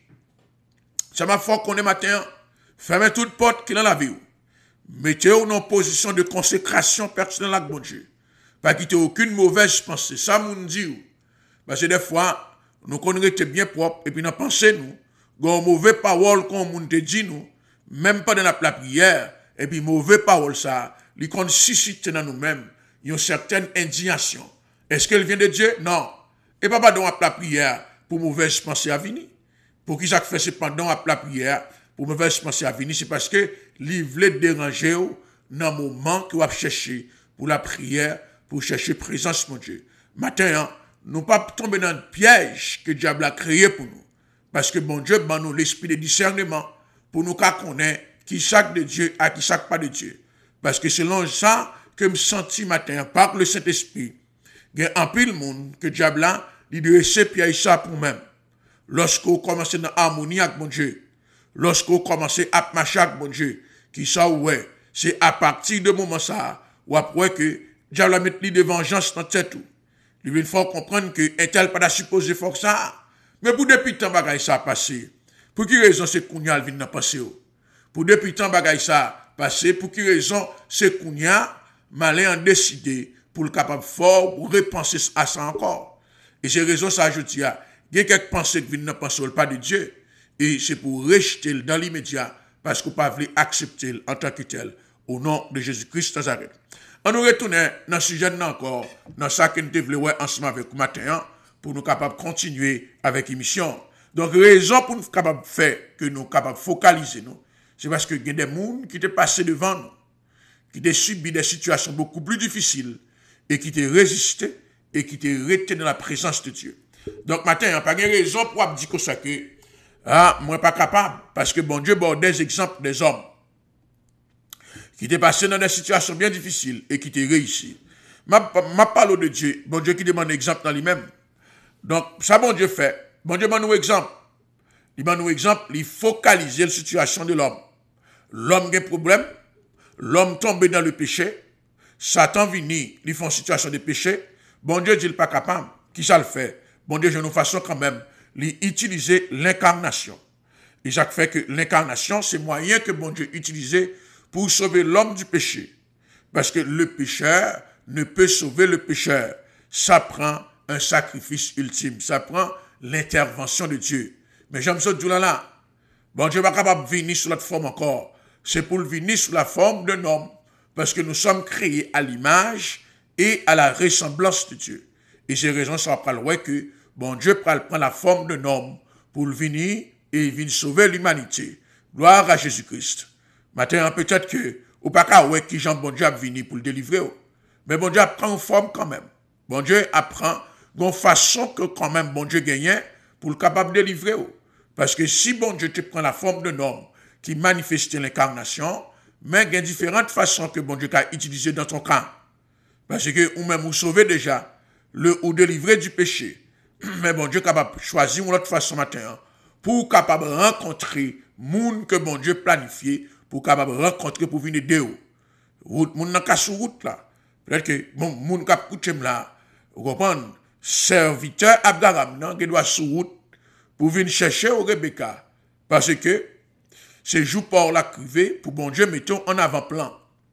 A: ça m'a fait qu'on est matin, fermez toute porte qui est dans la vie. Mettez-vous en position de consécration personnelle avec bon Dieu. Pas quitter aucune mauvaise pensée. Ça, nous dit. Parce que des fois, nous connaissons bien propre, et puis nous pensons, nous, une mauvaise parole qu'on nous dit, nous, même pas dans la prière, et puis mauvaise parole, ça, il suscite dans nous-mêmes une certaine indignation. Est-ce qu'elle vient de Dieu? Non. Et pas dans la prière pour mauvaise pensée à venir. Pour qui ça fait cependant la prière pour mauvaise pensée à venir, c'est parce que il voulait déranger dans le moment que vous cherchez pour la prière, pour chercher présence de Dieu. Maintenant, nous ne pas tomber dans le piège que Diable a créé pour nous. Parce que bon Dieu nous l'esprit de discernement pour nous connaître qui sac de Dieu et qui sac pas de Dieu. Parce que selon ça que me senti matin par le Saint-Esprit, il y a un pile monde que Diable a dit de essayer piège ça pour même. Lorsque vous commencez dans harmonie avec mon Dieu, lorsque vous commencez à marcher avec mon Dieu, qui ça ouais, c'est à partir de moment ça, ou après que Diable a mis de vengeance dans tête tout. Il faut comprendre que un tel pas supposé faire ça. Mais pour depuis tant bagay ça passé, pour qui raison c'est Kounia vient dans passer? Pour depuis tant bagay ça passé, pour qui raison c'est Kounia malin en décidé pour le capable fort pour repenser à ça encore. Et c'est raison ça je dis, il y a quelques pensées qui viennent dans passer pas de Dieu et c'est pour rejeter dans l'immédiat parce qu'on pas voulu accepter en tant que tel au nom de Jésus-Christ Nazareth. On nous retourne dans ce sujet encore, dans ça que nous devons voir ensemble avec vous matin, pour nous capables de continuer avec l'émission. Donc, raison pour nous capables de faire, que nous capables de focaliser nous, c'est parce que il y a des gens qui étaient passés devant nous, qui ont subi des situations beaucoup plus difficiles, et qui ont résisté, et qui ont resté dans la présence de Dieu. Donc, matin, il n'y a pas de raison pour dire que ça que, moi pas capable, parce que bon Dieu, des exemples des hommes, qui étaient passés dans des situations bien difficiles et qui étaient réussis. Ma parole de Dieu, bon Dieu qui demande un exemple dans lui-même. Donc, ça bon Dieu fait. Bon Dieu donne nous exemple. Il donne nous exemple, il focalise la situation de l'homme. L'homme a un problème, l'homme tombe dans le péché, Satan vient, il fait une situation de péché, bon Dieu dit il pas capable. Qui ça le fait? Bon Dieu, de nous façon quand même, il utilise l'incarnation. Et ça fait que l'incarnation, c'est moyen que bon Dieu utilise pour sauver l'homme du péché. Parce que le pécheur ne peut sauver le pécheur. Ça prend un sacrifice ultime. Ça prend l'intervention de Dieu. Mais j'aime ça, là. Bon Dieu n'est pas capable de venir sous notre forme encore. C'est pour venir sous la forme d'un homme. Parce que nous sommes créés à l'image et à la ressemblance de Dieu. Et c'est raison, ça va prendre que bon Dieu prend la forme d'un homme pour venir et venir sauver l'humanité. Gloire à Jésus-Christ. Maintenant, peut-être que, ou pas qu'à ouais, qui Jean bon Dieu a venu pour le délivrer. Mais bon Dieu apprend une forme quand même. Bon Dieu apprend une façon que quand même bon Dieu gagne pour le capable de délivrer. Parce que si bon Dieu te prend la forme d'un homme qui manifeste l'incarnation, mais il y a différentes façons que bon Dieu a utilisées dans ton cas. Parce que ou même vous sauvez déjà, ou délivrer du péché. Mais bon Dieu est capable de choisir une autre façon matin pour capable de rencontrer moun que bon Dieu planifié pour capable rencontrer pour venir de où. Moun nan ka sou route là. Peut-être que bon moun ka koutem là, vous comprenez, serviteur Abraham nan qui doit sou route pour venir chercher au Rebecca parce que c'est jour pour la crivé pour bon Dieu mettons en avant-plan.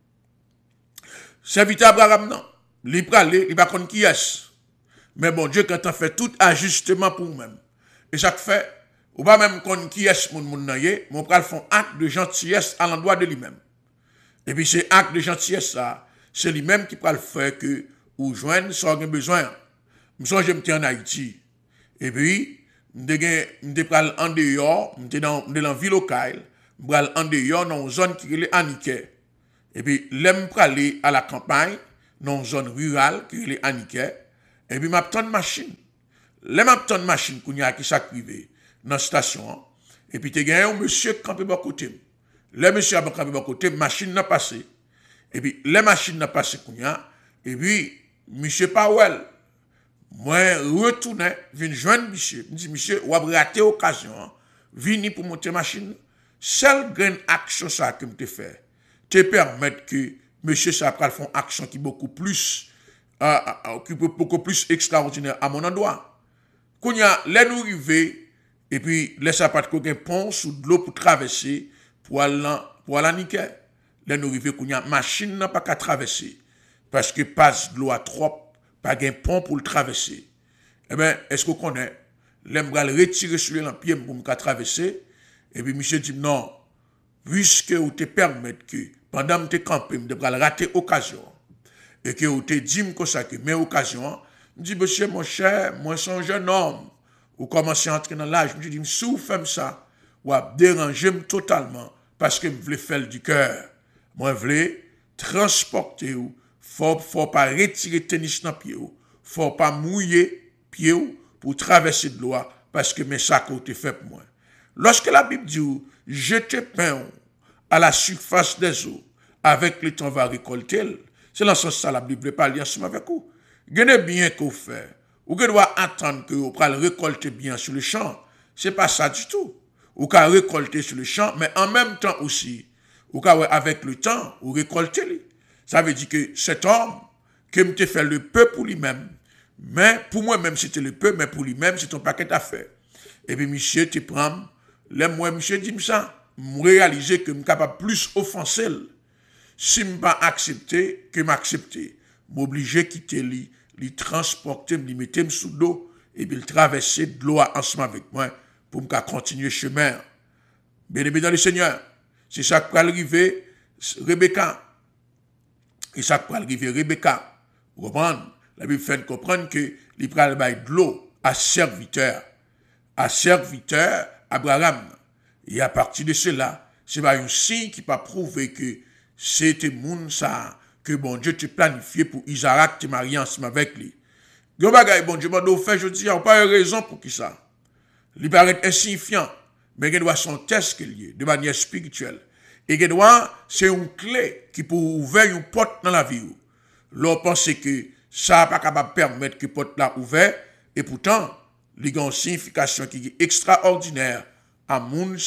A: Serviteur Abraham nan, li pralé, il va connait qui est. Mais bon Dieu quand on fait tout ajustement pour nous-mêmes. Et ça fait ou pas même qu'on qui est moun nan yé, mon pral font acte de gentillesse à l'endroit de lui-même. Et puis c'est acte de gentillesse ça, c'est lui-même qui pral faire que ou joindre ça a besoin. M'songe j'étais en Haïti. Et puis m'te pral en dehors, m'te dans ville locale, m'pral en dehors dans une zone qui est Aniké. Et puis, l'aime aller à la campagne, dans une zone rurale, qui est Aniquet, et puis, m'attend une machine. L'aime m'attend une machine, qui s'active dans la station, et puis, tu gagné un monsieur qui campé à côté. Le monsieur a campé à côté, machine n'a passé. Et puis, les machines n'a passé, et puis, monsieur Powell, moi, retourne, vient joindre monsieur, me dit, monsieur, ou a raté l'occasion, vini pour monter machine. Seule grande action ça que me fait, te permettre que monsieur ça pral font action qui beaucoup plus extraordinaire à mon endroit. Quand y a les nous arriver et puis laisse pas de pont sous de l'eau pour traverser pour aller nickel. Les nous arriver quand y a machine n'a pas qu'à traverser parce que passe de l'eau à trop pas un pont pour le traverser. Eh bien, est-ce qu'on connaît l'aime retirer sur le pied pour me traverser? Et puis, monsieur dit, non, puisque vous te permettez que, pendant que je campé, je vais rater l'occasion, et que vous te dit que mes occasions, je dis, monsieur, mon cher, moi, je suis un jeune homme, vous commencez à entrer dans l'âge, je dis, si vous faites ça, vous dérangez totalement, parce que je voulais faire du cœur. Moi, je voulais transporter, il ne faut pas retirer le tennis dans le pied, il ne faut pas mouiller le pied pour traverser de l'eau, parce que mes sacs ont été faits pour moi. Lorsque la Bible dit, jetez pain à la surface des eaux, avec le temps va récolter, c'est dans ce sens que la Bible parle ensemble avec vous. Gagnez bien que vous faites. Vous devez attendre que vous allez récolter bien sur le champ. Ce n'est pas ça du tout. Vous allez récolter sur le champ, mais en même temps aussi, vous allez avec le temps, vous récoltez. Ça veut dire que cet homme, qui me fait le peu pour lui-même, mais pour moi-même c'était le peu, mais pour lui-même c'est un paquet d'affaires. Et puis monsieur te prend. Là, moi, monsieur dit ça, je réalise que je suis capable plus offenser. Si je ne pas accepter, que m'accepter. M'obliger à quitter lui transporter, me mettre sous l'eau, et puis le traverser de l'eau ensemble avec moi pour me continuer le chemin. Bien aimé dans le Seigneur, c'est ça qui va arriver, Rebecca. Et ça qui va arriver, Rebecca. Vous comprenez? La Bible fait comprendre que il va aller de l'eau à serviteur. À serviteur, Abraham. Et à partir de cela, c'est pas un signe qui va prouver que c'était moun ça, que bon Dieu te planifié pour Isaac te marier ensemble avec lui. Gon bagay bon Dieu m'a fait, je dis, il n'y a pas de raison pour qui ça. Il paraît insignifiant, mais il doit son test qu'il y de manière spirituelle. Et il doit, c'est une clé qui peut ouvrir une porte dans la vie. L'on pense que ça n'a pas capable de permettre que porte là ouvert, et pourtant, il y a une signification qui est extraordinaire à moun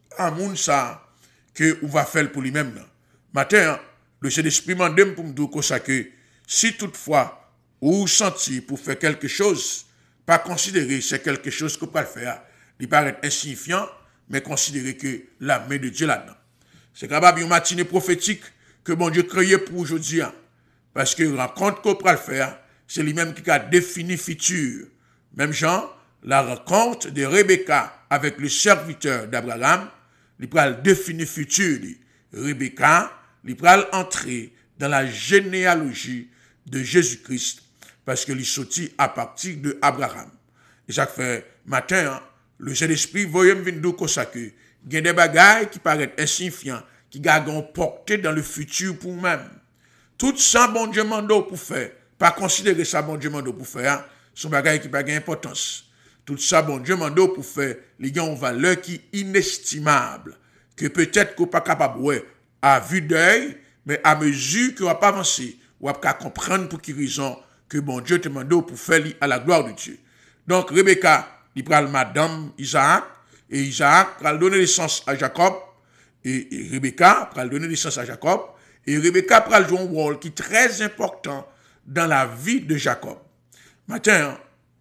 A: ça que on va faire pour lui-même. Matin, le Saint-Esprit m'a demandé pour me dire que si toutefois vous sentez pour faire quelque chose, pas considérer c'est quelque chose que vous pouvez faire, il paraît insignifiant, mais considérer que la main de Dieu là-dedans. C'est capable une matinée prophétique que bon Dieu créé pour aujourd'hui. Parce que la rencontre qu'on peut faire, c'est lui-même qui a défini le futur. Même genre, la rencontre de Rebecca avec le serviteur d'Abraham, il peut définir le futur. Rebecca, il peut entrer dans la généalogie de Jésus-Christ parce qu'il est sorti à partir de Abraham. Et ça fait matin, le Saint-Esprit voyait me venir comme ça que il y a des bagailles qui paraissent insignifiants, qui ont porté dans le futur pour même. Tout ça, bon Dieu m'a pour faire, pas considérer ça, bon Dieu m'a pour faire, sont bagailles qui n'ont pas d'importance. Tout ça, bon Dieu m'a pour faire, les gens ont une valeur qui est inestimable, que peut-être qu'on n'est pas capable, ouais, à vue d'œil, mais à mesure qu'on va pas avancer, on va pas comprendre pour qui raison que bon Dieu te demande pour faire à la gloire de Dieu. Donc, Rebecca, il prend madame Isaac, et Isaac va donner naissance à Jacob, et Rebecca va donner naissance à Jacob, et Rebecca va jouer un rôle qui est très important dans la vie de Jacob. Matin,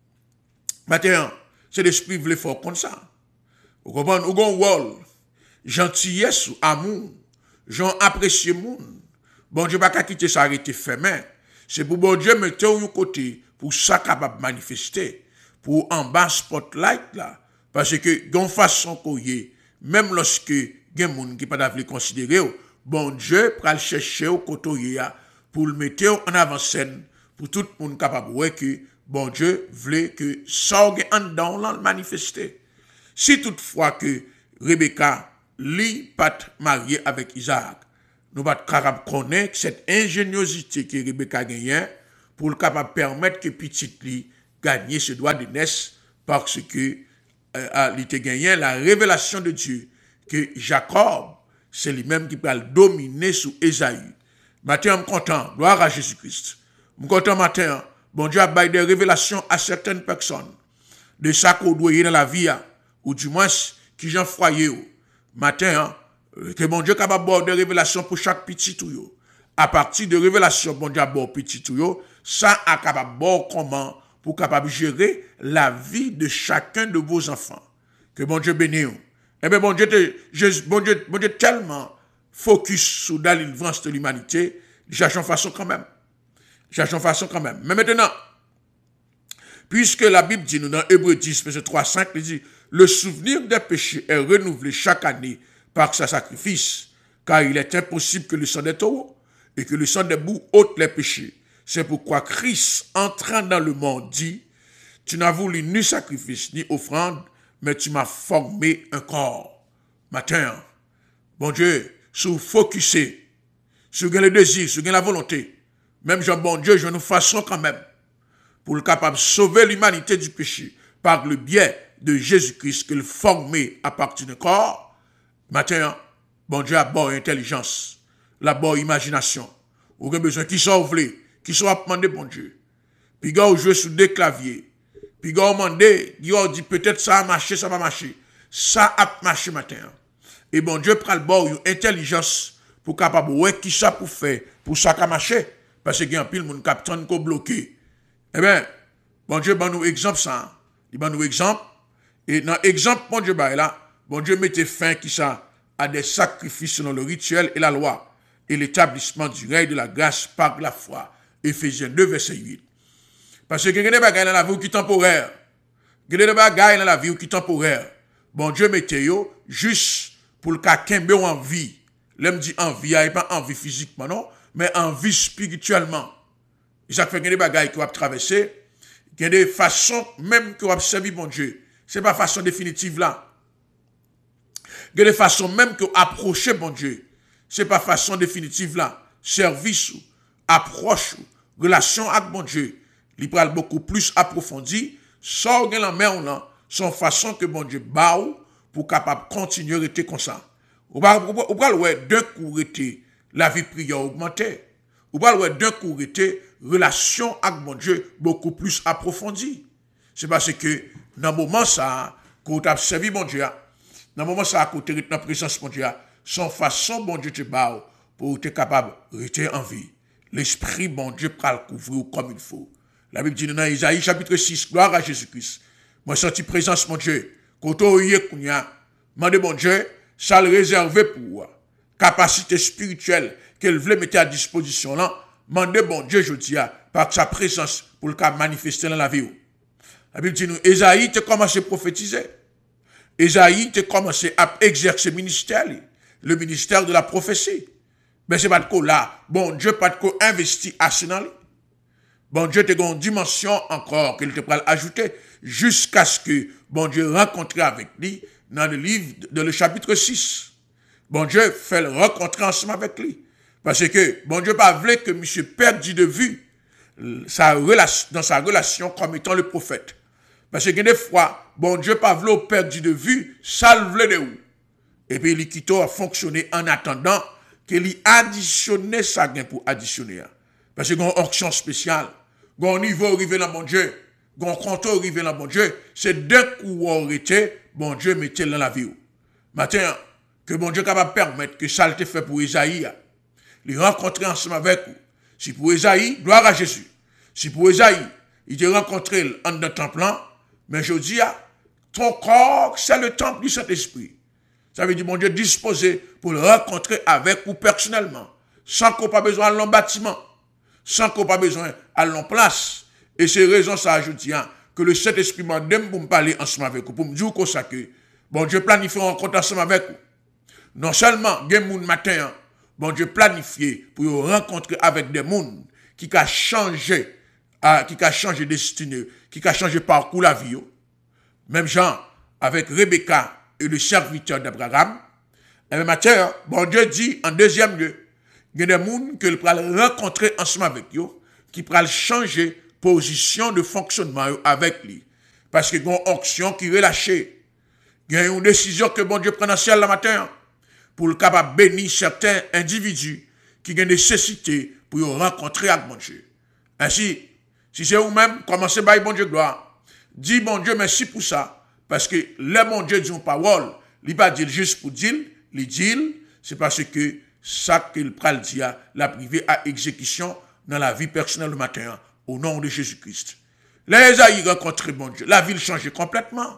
A: c'est l'esprit voulait faire comme ça. Vous comprenez? Vous avez un rôle, gentillesse, amour, gens apprécier moun. Bon Dieu pas quitter ça arrêter fermé. C'est pour bon Dieu mettre au côté pour ça capable manifester, pour en bas spotlight là, parce que d'une façon qu'on y est, même lorsque gen moun qui pas d'avoir considérer, bon Dieu pral chercher au côté pour le mettre en avant-scène pour tout le monde capable ouais que bon Dieu voulait que ça en dedans là manifester. Si toutefois que Rebecca li pas marié avec Isaac, nous pas capable connaître cette ingéniosité que Rebecca gagne pour le capable permettre que petit lui gagne ce droit de naissance parce que il a gagné la révélation de Dieu que Jacob c'est lui-même qui va dominer sous Ésaü. Matin, je suis content, gloire à Jésus-Christ. Je suis content matin, bon Dieu a baillé des révélations à certaines personnes de ça qu'on doit y dans la vie, ou du moins qui j'en foyer. Matin, que bon Dieu est capable de des révélations pour chaque petit tuyau. À partir de révélations, bon Dieu a bon petit tuyau, ça a capable de comment pour capable gérer la vie de chacun de vos enfants. Que bon Dieu bénisse. Eh bien, bon Dieu tellement focus sur la délivrance de l'humanité, cherchons façon quand même. Mais maintenant, puisque la Bible dit nous dans Hébreux 10, verset 3, 5, il dit, le souvenir des péchés est renouvelé chaque année par sa sacrifice, car il est impossible que le sang des taureaux et que le sang des boucs ôte les péchés. C'est pourquoi Christ, entrant dans le monde, dit, tu n'as voulu ni sacrifice ni offrande, mais tu m'as formé un corps. Matin, bon Dieu, sous focusé, sur le désir, sur la volonté, même Jean bon Dieu, je nous façon quand même, pour le capable de sauver l'humanité du péché, par le biais de Jésus-Christ, qu'il formé à partir d'un corps. Matin, bon Dieu a bonne intelligence, la bonne imagination, ou avez besoin qui soit ouvré, qui soit demandé bon Dieu. Puis gars, jouer sur des claviers. Puis gars, demandé, dit peut-être ça a marché, ça va marcher. Ça a marché matin. Et bon Dieu prend le bord, une intelligence pour capable ouais qui ça pour faire, pour ça qui a marché. Parce qu'il y a un pile mon capitaine qui bloqué. Eh bien, bon Dieu, ben nous exemple ça. Il ben nous exemple. Et dans l'exemple, bon Dieu, ben là, bon Dieu mettait fin qui ça à des sacrifices selon le rituel et la loi et l'établissement du règne de la grâce par la foi. Éphésiens 2, verset 8. Parce que il y a des bagailles dans la vie qui sont temporaires. Il y a des bagailles dans la vie qui sont temporaires. Bon Dieu mettait yo juste pour le cas qu'un en vie. L'homme dit en vie, il n'y a pas en vie physiquement, non, mais en vie spirituellement. Et ça fait qu'il y a des bagailles qui vont traverser. Il y a des façons même que vous servir bon Dieu. Ce n'est pas façon définitive là. Il y a des façons même que vous approchez bon Dieu. Ce n'est pas façon définitive là. Service, approche, relation avec bon Dieu. Il parle beaucoup plus approfondi. Sans la main là, son façon que bon Dieu baou pour capable continuer à rester comme ça. Ou pas d'un coup rester la vie prière augmentée. Ou pas d'un coup rester relation avec mon Dieu beaucoup plus approfondie. C'est parce que dans le moment ça, quand tu as servi mon Dieu, dans le moment ça, quand tu es dans la présence de mon Dieu, son façon bon Dieu te baou pour être capable de rester en vie. L'esprit bon Dieu peut le couvrir comme il faut. La Bible dit dans Isaïe chapitre 6, gloire à Jésus-Christ. Moi, senti présence, mon Dieu. Quand on y est, demandez, mon Dieu, ça le réservé pour capacité spirituelle qu'elle voulait mettre à disposition là. Demandez, bon Dieu, je dis, par sa présence pour le cas manifester dans la vie. La Bible dit nous, Isaïe, tu commencé à prophétiser. Isaïe, tu commencé à exercer le ministère de la prophétie. Mais c'est pas de quoi là. Bon Dieu, pas de quoi investir assez dans lui. Bon Dieu te donne une dimension encore qu'il te pourra ajouter jusqu'à ce que bon Dieu rencontre avec lui dans le livre, dans le chapitre 6. Bon Dieu fait le rencontrer ensemble avec lui. Parce que bon Dieu pas voulu que monsieur perde de vue dans sa relation comme étant le prophète. Parce que des fois, bon Dieu pas voulu perdre de vue, ça le voulait de où. Et puis il quitte à fonctionner en attendant qu'il additionne sa gain pour additionner. Parce que une onction spéciale. Gon niveau arrivé dans mon Dieu, gon compte arrivé dans mon Dieu, c'est d'un coup arrêté, bon Dieu mettait dans la vie. Matin, que bon Dieu capable permettre que ça le fait pour Isaïe, les rencontrer ensemble avec vous. Si pour Isaïe, gloire à Jésus. Si pour Isaïe, il te rencontré en dans temple, mais je dis, ton corps, c'est le temple du Saint-Esprit. Ça veut dire, mon Dieu, disposé pour le rencontrer avec vous personnellement, sans qu'on pas besoin d'un bâtiment. Sans qu'on pas besoin à l'en place. Et c'est raison ça, je dis, que le Saint-Esprit m'a donné pour me parler ensemble avec vous, pour me dire ça que, bon Dieu planifie une rencontre ensemble avec vous. Non seulement, il y a des gens matin, bon Dieu planifié pour rencontrer avec des gens qui a changé, destinée, qui a changé parcours la vie. Même genre, avec Rebecca et le serviteur d'Abraham. Et le matin, bon Dieu dit, en deuxième lieu, il y a des gens que pral rencontrer ensemble avec eux, qui pral changer position de fonctionnement avec lui. Parce que il y a une onction qui est relâchée. Il y a une décision que bon Dieu prend dans le ciel le matin pour le capable bénir certains individus qui ont une nécessité pour rencontrer avec bon Dieu. Ainsi, si c'est vous-même, commencez par bon Dieu gloire. Dis bon Dieu merci pour ça. Parce que le bon Dieu dit une parole, il ne pas dire juste pour dire, il dit, c'est parce que ça qu'il pral dit la privé à exécution dans la vie personnelle le matin, au nom de Jésus-Christ. Les Esaïe rencontrent bon Dieu. La ville change complètement.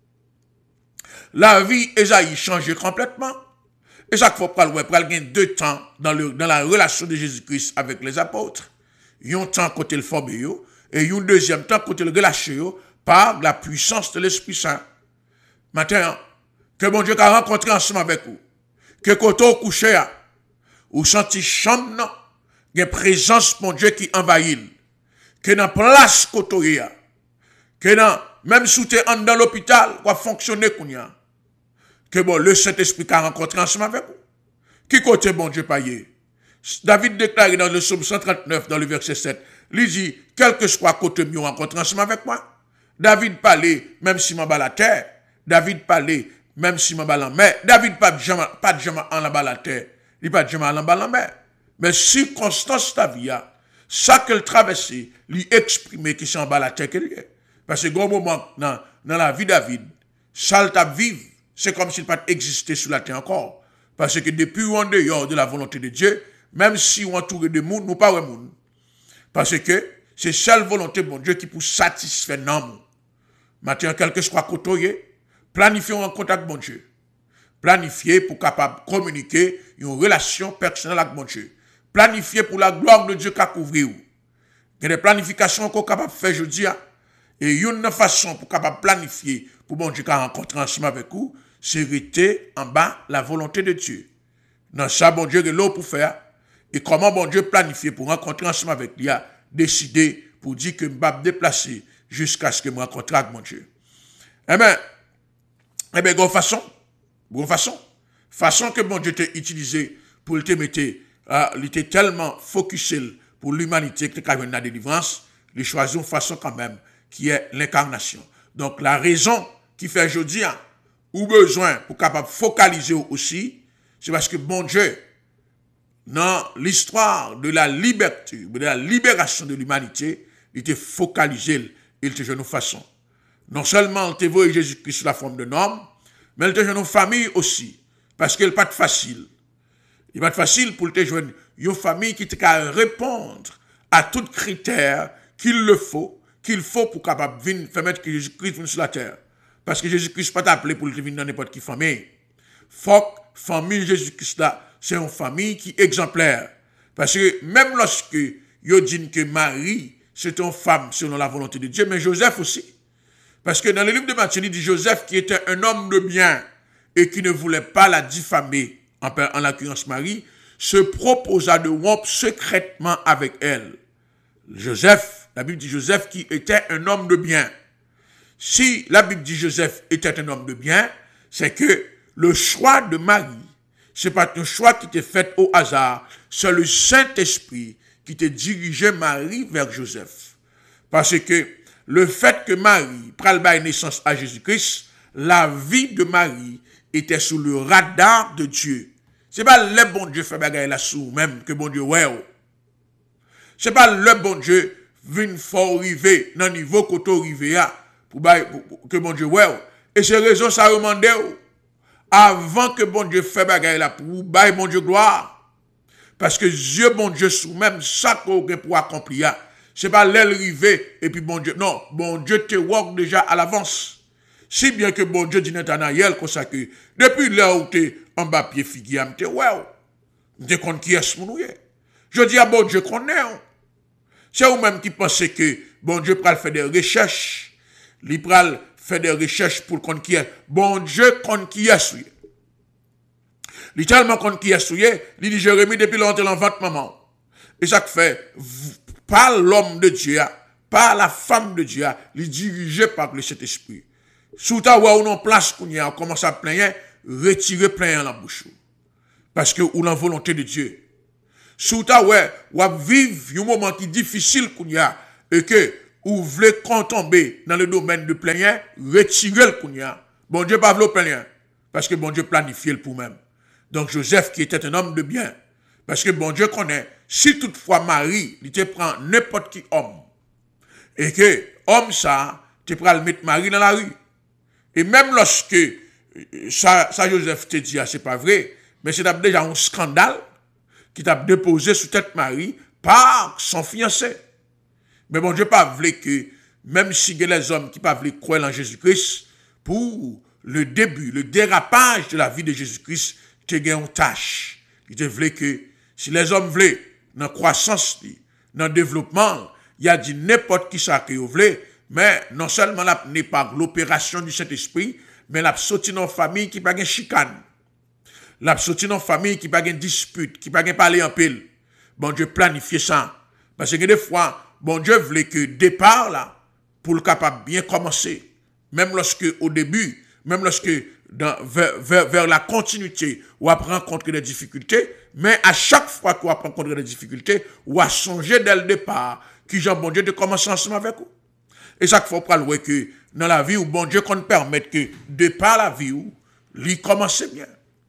A: La vie Esaïe change complètement. Et chaque fois qu'il y a deux temps dans la relation de Jésus-Christ avec les apôtres. Il y a un temps côté le formé, et il y a un deuxième temps côté le relâché par la puissance de l'Esprit Saint. Maintenant, que bon Dieu a rencontré ensemble avec vous, que côté au coucher, ou senti chambre, il y a présence mon Dieu qui envahit, que dans place côté, que dans même sous t'es dans l'hôpital, va fonctionner que bon le Saint-Esprit a rencontré ensemble avec vous. Qui côté bon Dieu payé? David déclare dans le psaume 139, dans le verset 7, il dit, quel que soit côté mieux rencontré ensemble avec moi. David parlait, même si m'a bas la terre. David parlait, même si m'a bas la mer. David pas de jamais en la bas la terre. Il pas de jamais en la bas la mer. Mais circonstance ta vie, ça qu'elle traverse, lui exprimer qui c'est en bas la terre qu'elle est. Parce que gros moment dans la vie de David, ça le tape vivre. C'est comme s'il pas existait sur la terre encore. Parce que depuis on dehors de la volonté de Dieu, même si on entouré de monde, nous pas de monde. Parce que c'est seule volonté de mon Dieu qui peut satisfaire l'homme. Maintenant, quel que soit côté, planifiez un contact avec mon Dieu. Planifiez pour capable communiquer une relation personnelle avec mon Dieu. Planifiez pour la gloire de Dieu qu'a couvrir. Il y a des planifications qu'on est capable de faire aujourd'hui. Et une façon pour capable planifier pour mon Dieu qu'a rencontré ensemble avec vous, c'est rester en bas la volonté de Dieu. Dans ça, bon Dieu, il y a l'eau pour faire. Et comment bon Dieu planifier pour rencontrer ensemble avec lui, a décidé pour dire que je vais me déplacer jusqu'à ce que je me rencontre avec mon Dieu. Eh bien, façon que bon Dieu t'a utilisé pour te mettre, il était tellement focusé pour l'humanité qui a eu la délivrance, il choisit une façon quand même qui est l'incarnation. Donc la raison qui fait aujourd'hui, ou besoin pour capable focaliser aussi, c'est parce que bon Dieu, dans l'histoire de la liberté, de la libération de l'humanité, il était focalisé, il était de nos façons. Non seulement il était vu Jésus-Christ sous la forme d'un homme, mais il était de nos familles aussi, parce qu'il n'est pas facile. Il n'est pas facile pour te joindre une famille qui te répondre à tout critère qu'il faut pour capable venir faire mettre que Jésus-Christ vienne sur la terre. Parce que Jésus-Christ n'est pas appelé pour venir dans n'importe quelle famille. Faut famille Jésus-Christ là, c'est une famille qui est exemplaire. Parce que même lorsque yo dit que Marie, c'est une femme selon la volonté de Dieu, mais Joseph aussi. Parce que dans le livre de Matthieu, il dit Joseph qui était un homme de bien et qui ne voulait pas la diffamer, en l'occurrence Marie, se proposa de rompre secrètement avec elle. Joseph, la Bible dit Joseph qui était un homme de bien. Si la Bible dit Joseph était un homme de bien, c'est que le choix de Marie, ce n'est pas un choix qui était fait au hasard, c'est le Saint-Esprit qui te dirigeait Marie vers Joseph. Parce que le fait que Marie prenne naissance à Jésus-Christ, la vie de Marie était sous le radar de Dieu. Ce n'est pas le bon Dieu fait bagaille là sous même que bon Dieu ouais. Ce n'est pas le bon Dieu vient fort arriver dans le niveau qu'on arrivé pour que bon Dieu ouais. Et c'est raison ça demande avant que bon Dieu fait bagaille là pour bailler bon Dieu gloire. Parce que Dieu bon Dieu sous même ça qu'on pour accomplir. C'est pas l'arrivée et puis bon Dieu. Non, bon Dieu te work déjà à l'avance. Si bien que bon Dieu dit Nathanaël comme ça que depuis là où tu es en bas pied figuier, tu es ouais. Tu compte qui est mon noué. Je dis à bon Dieu qu'on est. C'est vous-même qui pensez que bon Dieu pral faire des recherches. Il pral faire des recherches pour qu'on qui est. Bon Dieu qu'on qui est souillé. Il tellement qu'on qui est souillé, il dit Jérémie depuis longtemps en ventre maman. Et ça fait par l'homme de Dieu, par la femme de Dieu, il est dirigé par le Saint-Esprit. Sous ta ou non place qu'on y a, on commence à plaindre, retirer plein dans la bouche. Parce que ou la volonté de Dieu. Sous ta ouais, ou vivre un moment qui est difficile qu'on y a, et que, ou voulez qu'on tombe dans le domaine de plein air, retirez le qu'on y a. Bon Dieu pas le plein air, parce que bon Dieu planifié le pour même. Donc Joseph qui était un homme de bien, parce que bon Dieu connaît, si toutefois Marie, il te prend n'importe qui homme, et que homme ça, tu prends le mettre Marie dans la rue. Et même lorsque ça Joseph te dit, c'est pas vrai, mais c'est déjà un scandale qui t'a déposé sous tête Marie par son fiancé. Mais bon Dieu pas voulu que, même si il y a les hommes qui pas voulu croire en Jésus-Christ, pour le début, le dérapage de la vie de Jésus-Christ, tu as une tâche. Il te voulait que, si les hommes voulaient, dans la croissance, dans le développement, il y a dit n'importe qui ça que vous voulez, mais non seulement là n'est pas l'opération du Saint-Esprit, mais la sorti dans une famille qui n'a pas de chicane. La sorti dans une famille qui n'a pas de dispute, qui n'a pas de parler en pile. Bon Dieu planifie ça. Parce que des fois, bon Dieu voulait que départ là, pour le capable bien commencer. Même lorsque au début, même lorsque vers la continuité, ou après rencontrer des difficultés, mais à chaque fois qu'on rencontre des difficultés, ou à songer dès le départ, que Jean bon Dieu de commencer ensemble avec vous. Et chaque fois qu'on parle que dans la vie où bon Dieu qu'on permette que départ la vie où, lui commence bien.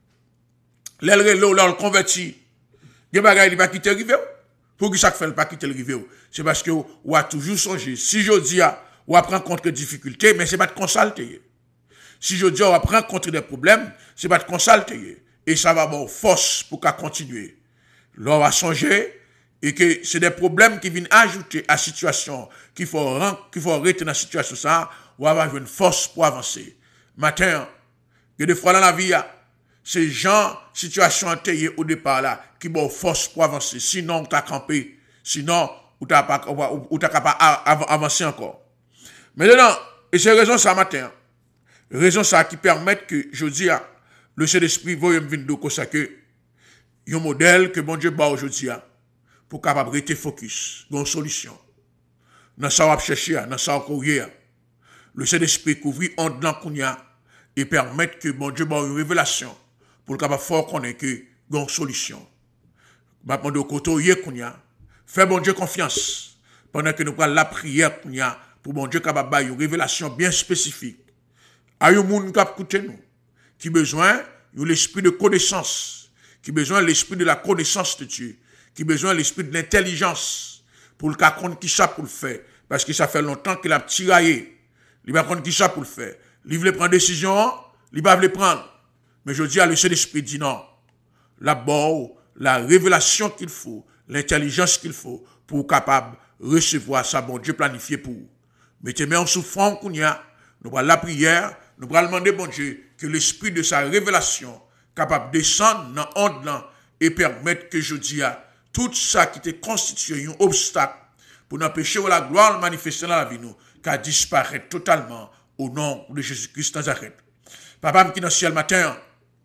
A: L'elle converti, il ne va pas quitter le rivière. Pour que chaque fois ne pas quitter le rivière, c'est parce que ou a toujours songé. Si je dis ou apprend contre des difficultés, mais c'est pas de consulter. Si je dis ou apprend contre des problèmes, c'est pas de consulter. Et ça va avoir force pour qu'à continuer. Là, on va songer et que c'est des problèmes qui viennent ajouter à la situation qu'il faut arrêter dans la situation ça, ou avoir une force pour avancer. Matin, il y a des fois dans la vie, ces gens, situation antérieure au départ là, qui ont force pour avancer. Sinon, tu as campé. Sinon, ou tu n'as pas avancé encore. Maintenant, et c'est raison ça matin. Raison ça qui permet que, je dis, le Saint-Esprit va me venir comme ça que, il y a un modèle que bon Dieu bat aujourd'hui pour capable rester focus, dans une solution. Dans ça, on va chercher, dans ça, on va courir. Le Saint-Esprit couvre en dedans qu'on y a et permet que bon Dieu bat une révélation pour capable fort connaître que, il y a une solution. Maintenant, de côté, qu'on y a, fais bon Dieu confiance pendant que nous prenons la prière qu'on y a pour bon Dieu capable de une révélation bien spécifique. À un monde qui écoute nous, qui a besoin de l'esprit de connaissance, qui a besoin de l'esprit de la connaissance de Dieu, qui a besoin de l'esprit de l'intelligence pour le cas qu'on qui ça pour le faire. Parce que ça fait longtemps qu'il a tiraillé. Il va prendre qui ça pour le faire. Il veut prendre décision, il va le prendre. Mais je dis à le Saint-Esprit dit non. D'abord, la révélation qu'il faut, l'intelligence qu'il faut pour capable recevoir ça, bon Dieu planifié pour. Mettez-moi en souffrant qu'on y a, nous allons la prière, nous allons demander bon Dieu que l'esprit de sa révélation capable de descendre dans l'onde et permettre que je dis à tout ça qui était constitué un obstacle pour n'empêcher la gloire manifester dans la vie nous, qu'à disparaître totalement au nom de Jésus-Christ Nazareth. Papa qui dans le ciel matin,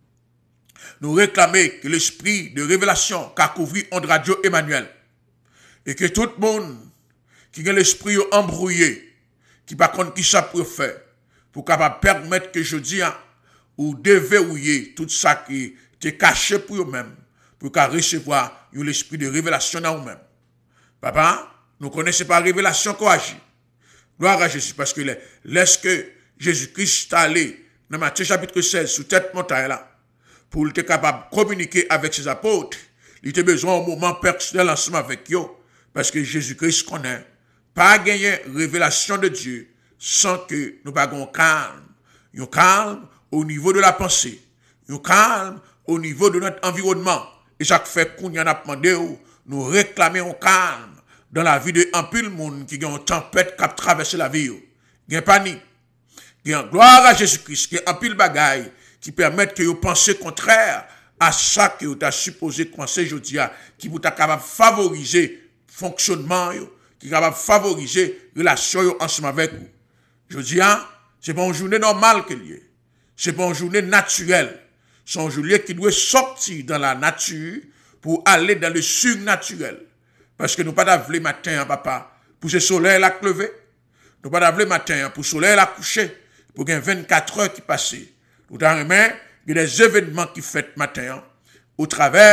A: nous réclamer que l'esprit de révélation qu'a couvert en radio Emmanuel et que tout le monde qui a l'esprit embrouillé, qui par contre qui ça peut faire, pour capable permettre que je dis ou déverrouiller tout ça qui est caché pour eux-mêmes, pour qu'à recevoir l'esprit de révélation dans eux-mêmes. Papa, nous connaissons pas révélation qu'on agit. Gloire à Jésus, parce que lorsque Jésus-Christ est allé dans Matthieu chapitre 16, sous cette montagne là, pour être capable de communiquer avec ses apôtres, il était besoin d'un moment personnel ensemble avec eux, parce que Jésus-Christ connaît pas gagner révélation de Dieu sans que nous ayons calme. Un calme au niveau de la pensée, un calme au niveau de notre environnement. Et chaque fait qu'on y en a demandé, nous réclamons un calme dans la vie de un pile monde qui a une tempête qui a traversé la vie. Il y a panique. Il y a gloire à Jésus-Christ, il y a un pile bagaille qui permettent que vous pensez contraire à ça que vous avez supposé penser aujourd'hui, qui vous a capable de favoriser le fonctionnement, qui est capable de favoriser la relation ensemble avec vous. Je dis, c'est pas une journée normale que lié. C'est pas une journée naturelle. C'est une journée qui doit sortir dans la nature pour aller dans le surnaturel. Parce que nous pas d'avler matin, papa, pour ce soleil la lever. Nous pas d'avler matin pour ce soleil la coucher. Pour qu'il y ait 24 heures qui passent. Nous avons il y a des événements qui font matin au travers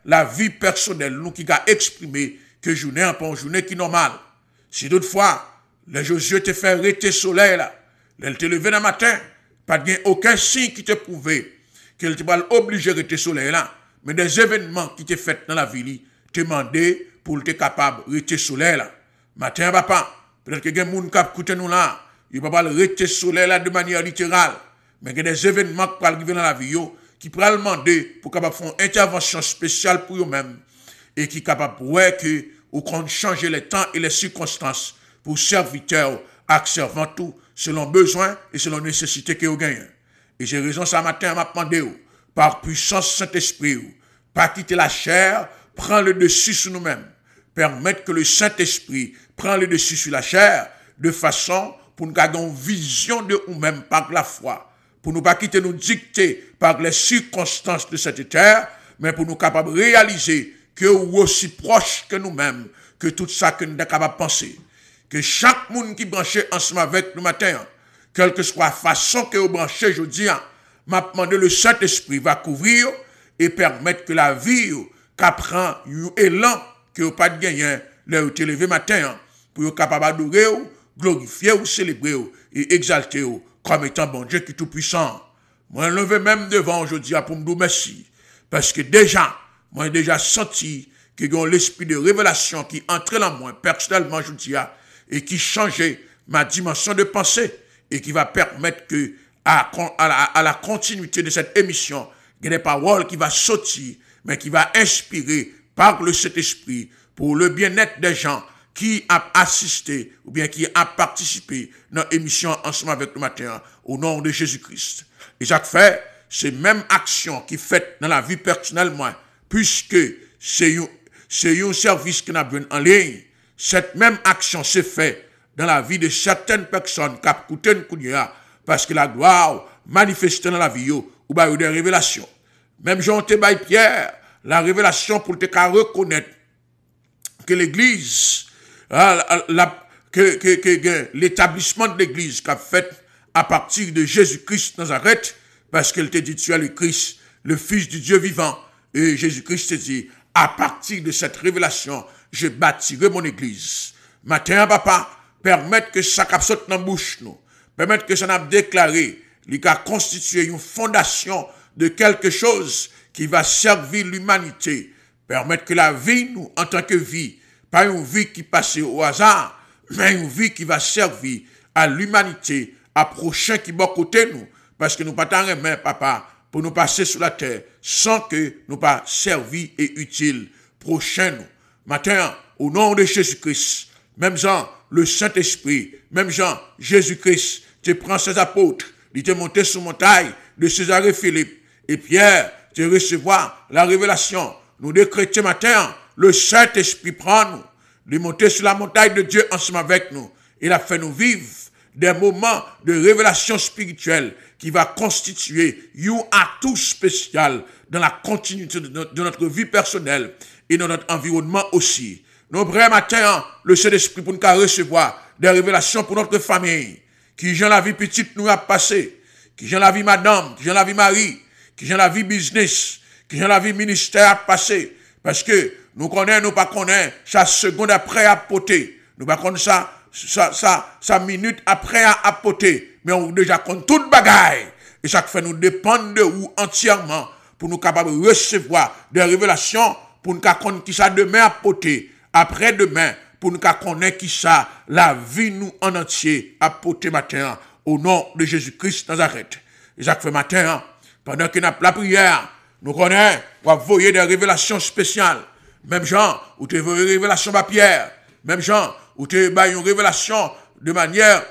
A: la vie personnelle, nous qui a exprimé que journée en pas journée qui est normale. Si toutefois, le Josué te fait arrêter soleil là, elle te levé dans le matin, pas de aucun signe qui te prouvait qu'elle te va obliger de rester soleil là, mais des événements qui te fait dans la vie, te demander pour être capable de rester soleil là. Matin, papa, peut-être que il y a des gens qui écoutent nous là, ils ne peuvent pas rester soleil là de manière littérale, mais il y a des événements qui peuvent arriver dans la vie qui peuvent demander pour capable faire une intervention spéciale pour eux-mêmes et qui est capable que ou qu'on change les temps et les circonstances pour serviteurs, servant tout selon besoin et selon nécessité que vous gagnez. Et j'ai raison ce matin, m'a demandé par puissance Saint-Esprit, pas quitter la chair, prends le dessus sur nous-mêmes. Permettre que le Saint-Esprit prenne le dessus sur la chair de façon pour nous garder une vision de nous-mêmes par la foi. Pour nous pas quitter nous dicter par les circonstances de cette terre, mais pour nous capables de réaliser que nous aussi proches que nous-mêmes, que tout ça que nous sommes capables de penser. Que chaque monde qui branché ensemble avec nous matin, quelle que soit la façon que vous branchez aujourd'hui, m'a demandé le Saint-Esprit va couvrir et permettre que la vie qu'apprend un élan que vous pas de gagner, là vous levé matin, pour être capable d'adorer, glorifier ou célébrer et exalter comme étant bon Dieu qui est tout puissant. Moi, je levé même devant aujourd'hui pour me dire merci. Parce que déjà, moi, j'ai déjà senti que y a l'esprit de révélation qui entrait dans moi, personnellement, je dis, et qui changeait ma dimension de pensée, et qui va permettre que, à la continuité de cette émission, il y a des paroles qui vont sortir, mais qui va inspirer par le Saint-Esprit pour le bien-être des gens qui a assisté ou bien qui a participé dans l'émission ensemble avec nous matin au nom de Jésus-Christ. Et ça fait, c'est même action qui fait dans la vie personnelle, moi, puisque c'est un service qui n'a besoin en ligne, cette même action s'est faite dans la vie de certaines personnes qui ont écouté une counia parce que la gloire manifestée dans la vie ou bah des révélations. Même Jean Thébaï Pierre, la révélation pour te reconnaître que l'église, que l'établissement de l'église qu'a fait à partir de Jésus-Christ Nazareth, parce qu'elle te dit tu es le Christ, le Fils du Dieu vivant, et Jésus-Christ te dit à partir de cette révélation, je bâtirai mon église. Matin, papa, permettre que ça saute dans la bouche, nous, permettre que ça n'a déclaré, il a constitué une fondation de quelque chose qui va servir l'humanité, permettre que la vie, nous, en tant que vie, pas une vie qui passe au hasard, mais une vie qui va servir à l'humanité, à prochain qui va côté nous, parce que nous pas tant remet, papa, pour nous passer sur la terre, sans que nous pas servi et utile prochain nous. Matin, au nom de Jésus-Christ, même Jean, le Saint-Esprit, même Jean, Jésus-Christ, tu prends ses apôtres, il te monté sur montagne de César et Philippe, et Pierre, tu recevoir la révélation. Nous décrétons matin, le Saint-Esprit prend nous, il est monté sur la montagne de Dieu ensemble avec nous. Il a fait nous vivre des moments de révélation spirituelle qui va constituer un atout spécial dans la continuité de notre vie personnelle et dans notre environnement aussi. Nous prions matin le Saint-Esprit pour nous recevoir des révélations pour notre famille, qui j'ai la vie petite nous a passé, qui j'ai la vie madame, qui j'ai la vie mari, qui j'ai la vie business, qui j'ai la vie ministère à passer, parce que nous connaissons, nous pas connaissons, chaque seconde après à poter, nous pas connaissons ça minute après à apporter, mais on déjà compte toute bagaille. Et ça fait nous dépendre de vous entièrement pour nous capables de recevoir des révélations, pour nous connaître qui ça demain apporter, après demain, pour nous connaître qui ça la vie nous en entier apporter matin au nom de Jésus-Christ Nazareth. Et ça fait matin, pendant que nous avons la prière, nous connaissons, on va voyer des révélations spéciales. Même Jean, où tu veux une révélation à Pierre, même Jean, où tu as une révélation de manière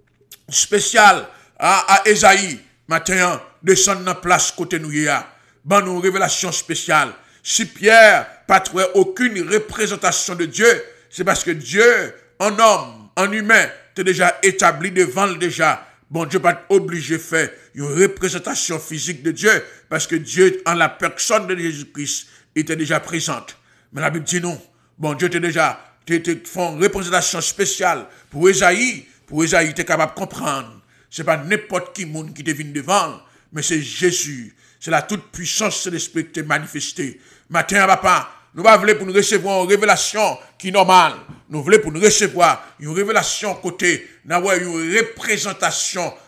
A: spéciale à Esaïe, matin, descendre dans la place côté nous y a, ban une révélation spéciale. Si Pierre pas trouvé aucune représentation de Dieu, c'est parce que Dieu, en homme, en humain, t'es déjà établi devant le déjà. Bon Dieu pas obligé de faire une représentation physique de Dieu, parce que Dieu, en la personne de Jésus-Christ, était déjà présente. Mais la Bible dit non. Bon Dieu t'es déjà font une représentation spéciale pour Esaïe. Pour Esaïe, tu es capable de comprendre. Ce n'est pas n'importe qui monde qui te vient devant, mais c'est Jésus. C'est la toute puissance de l'esprit qui est manifestée. Matin, papa, nous ne voulons pour nous recevoir une révélation qui est normale. Nous voulons pour nous recevoir une révélation côté, une représentation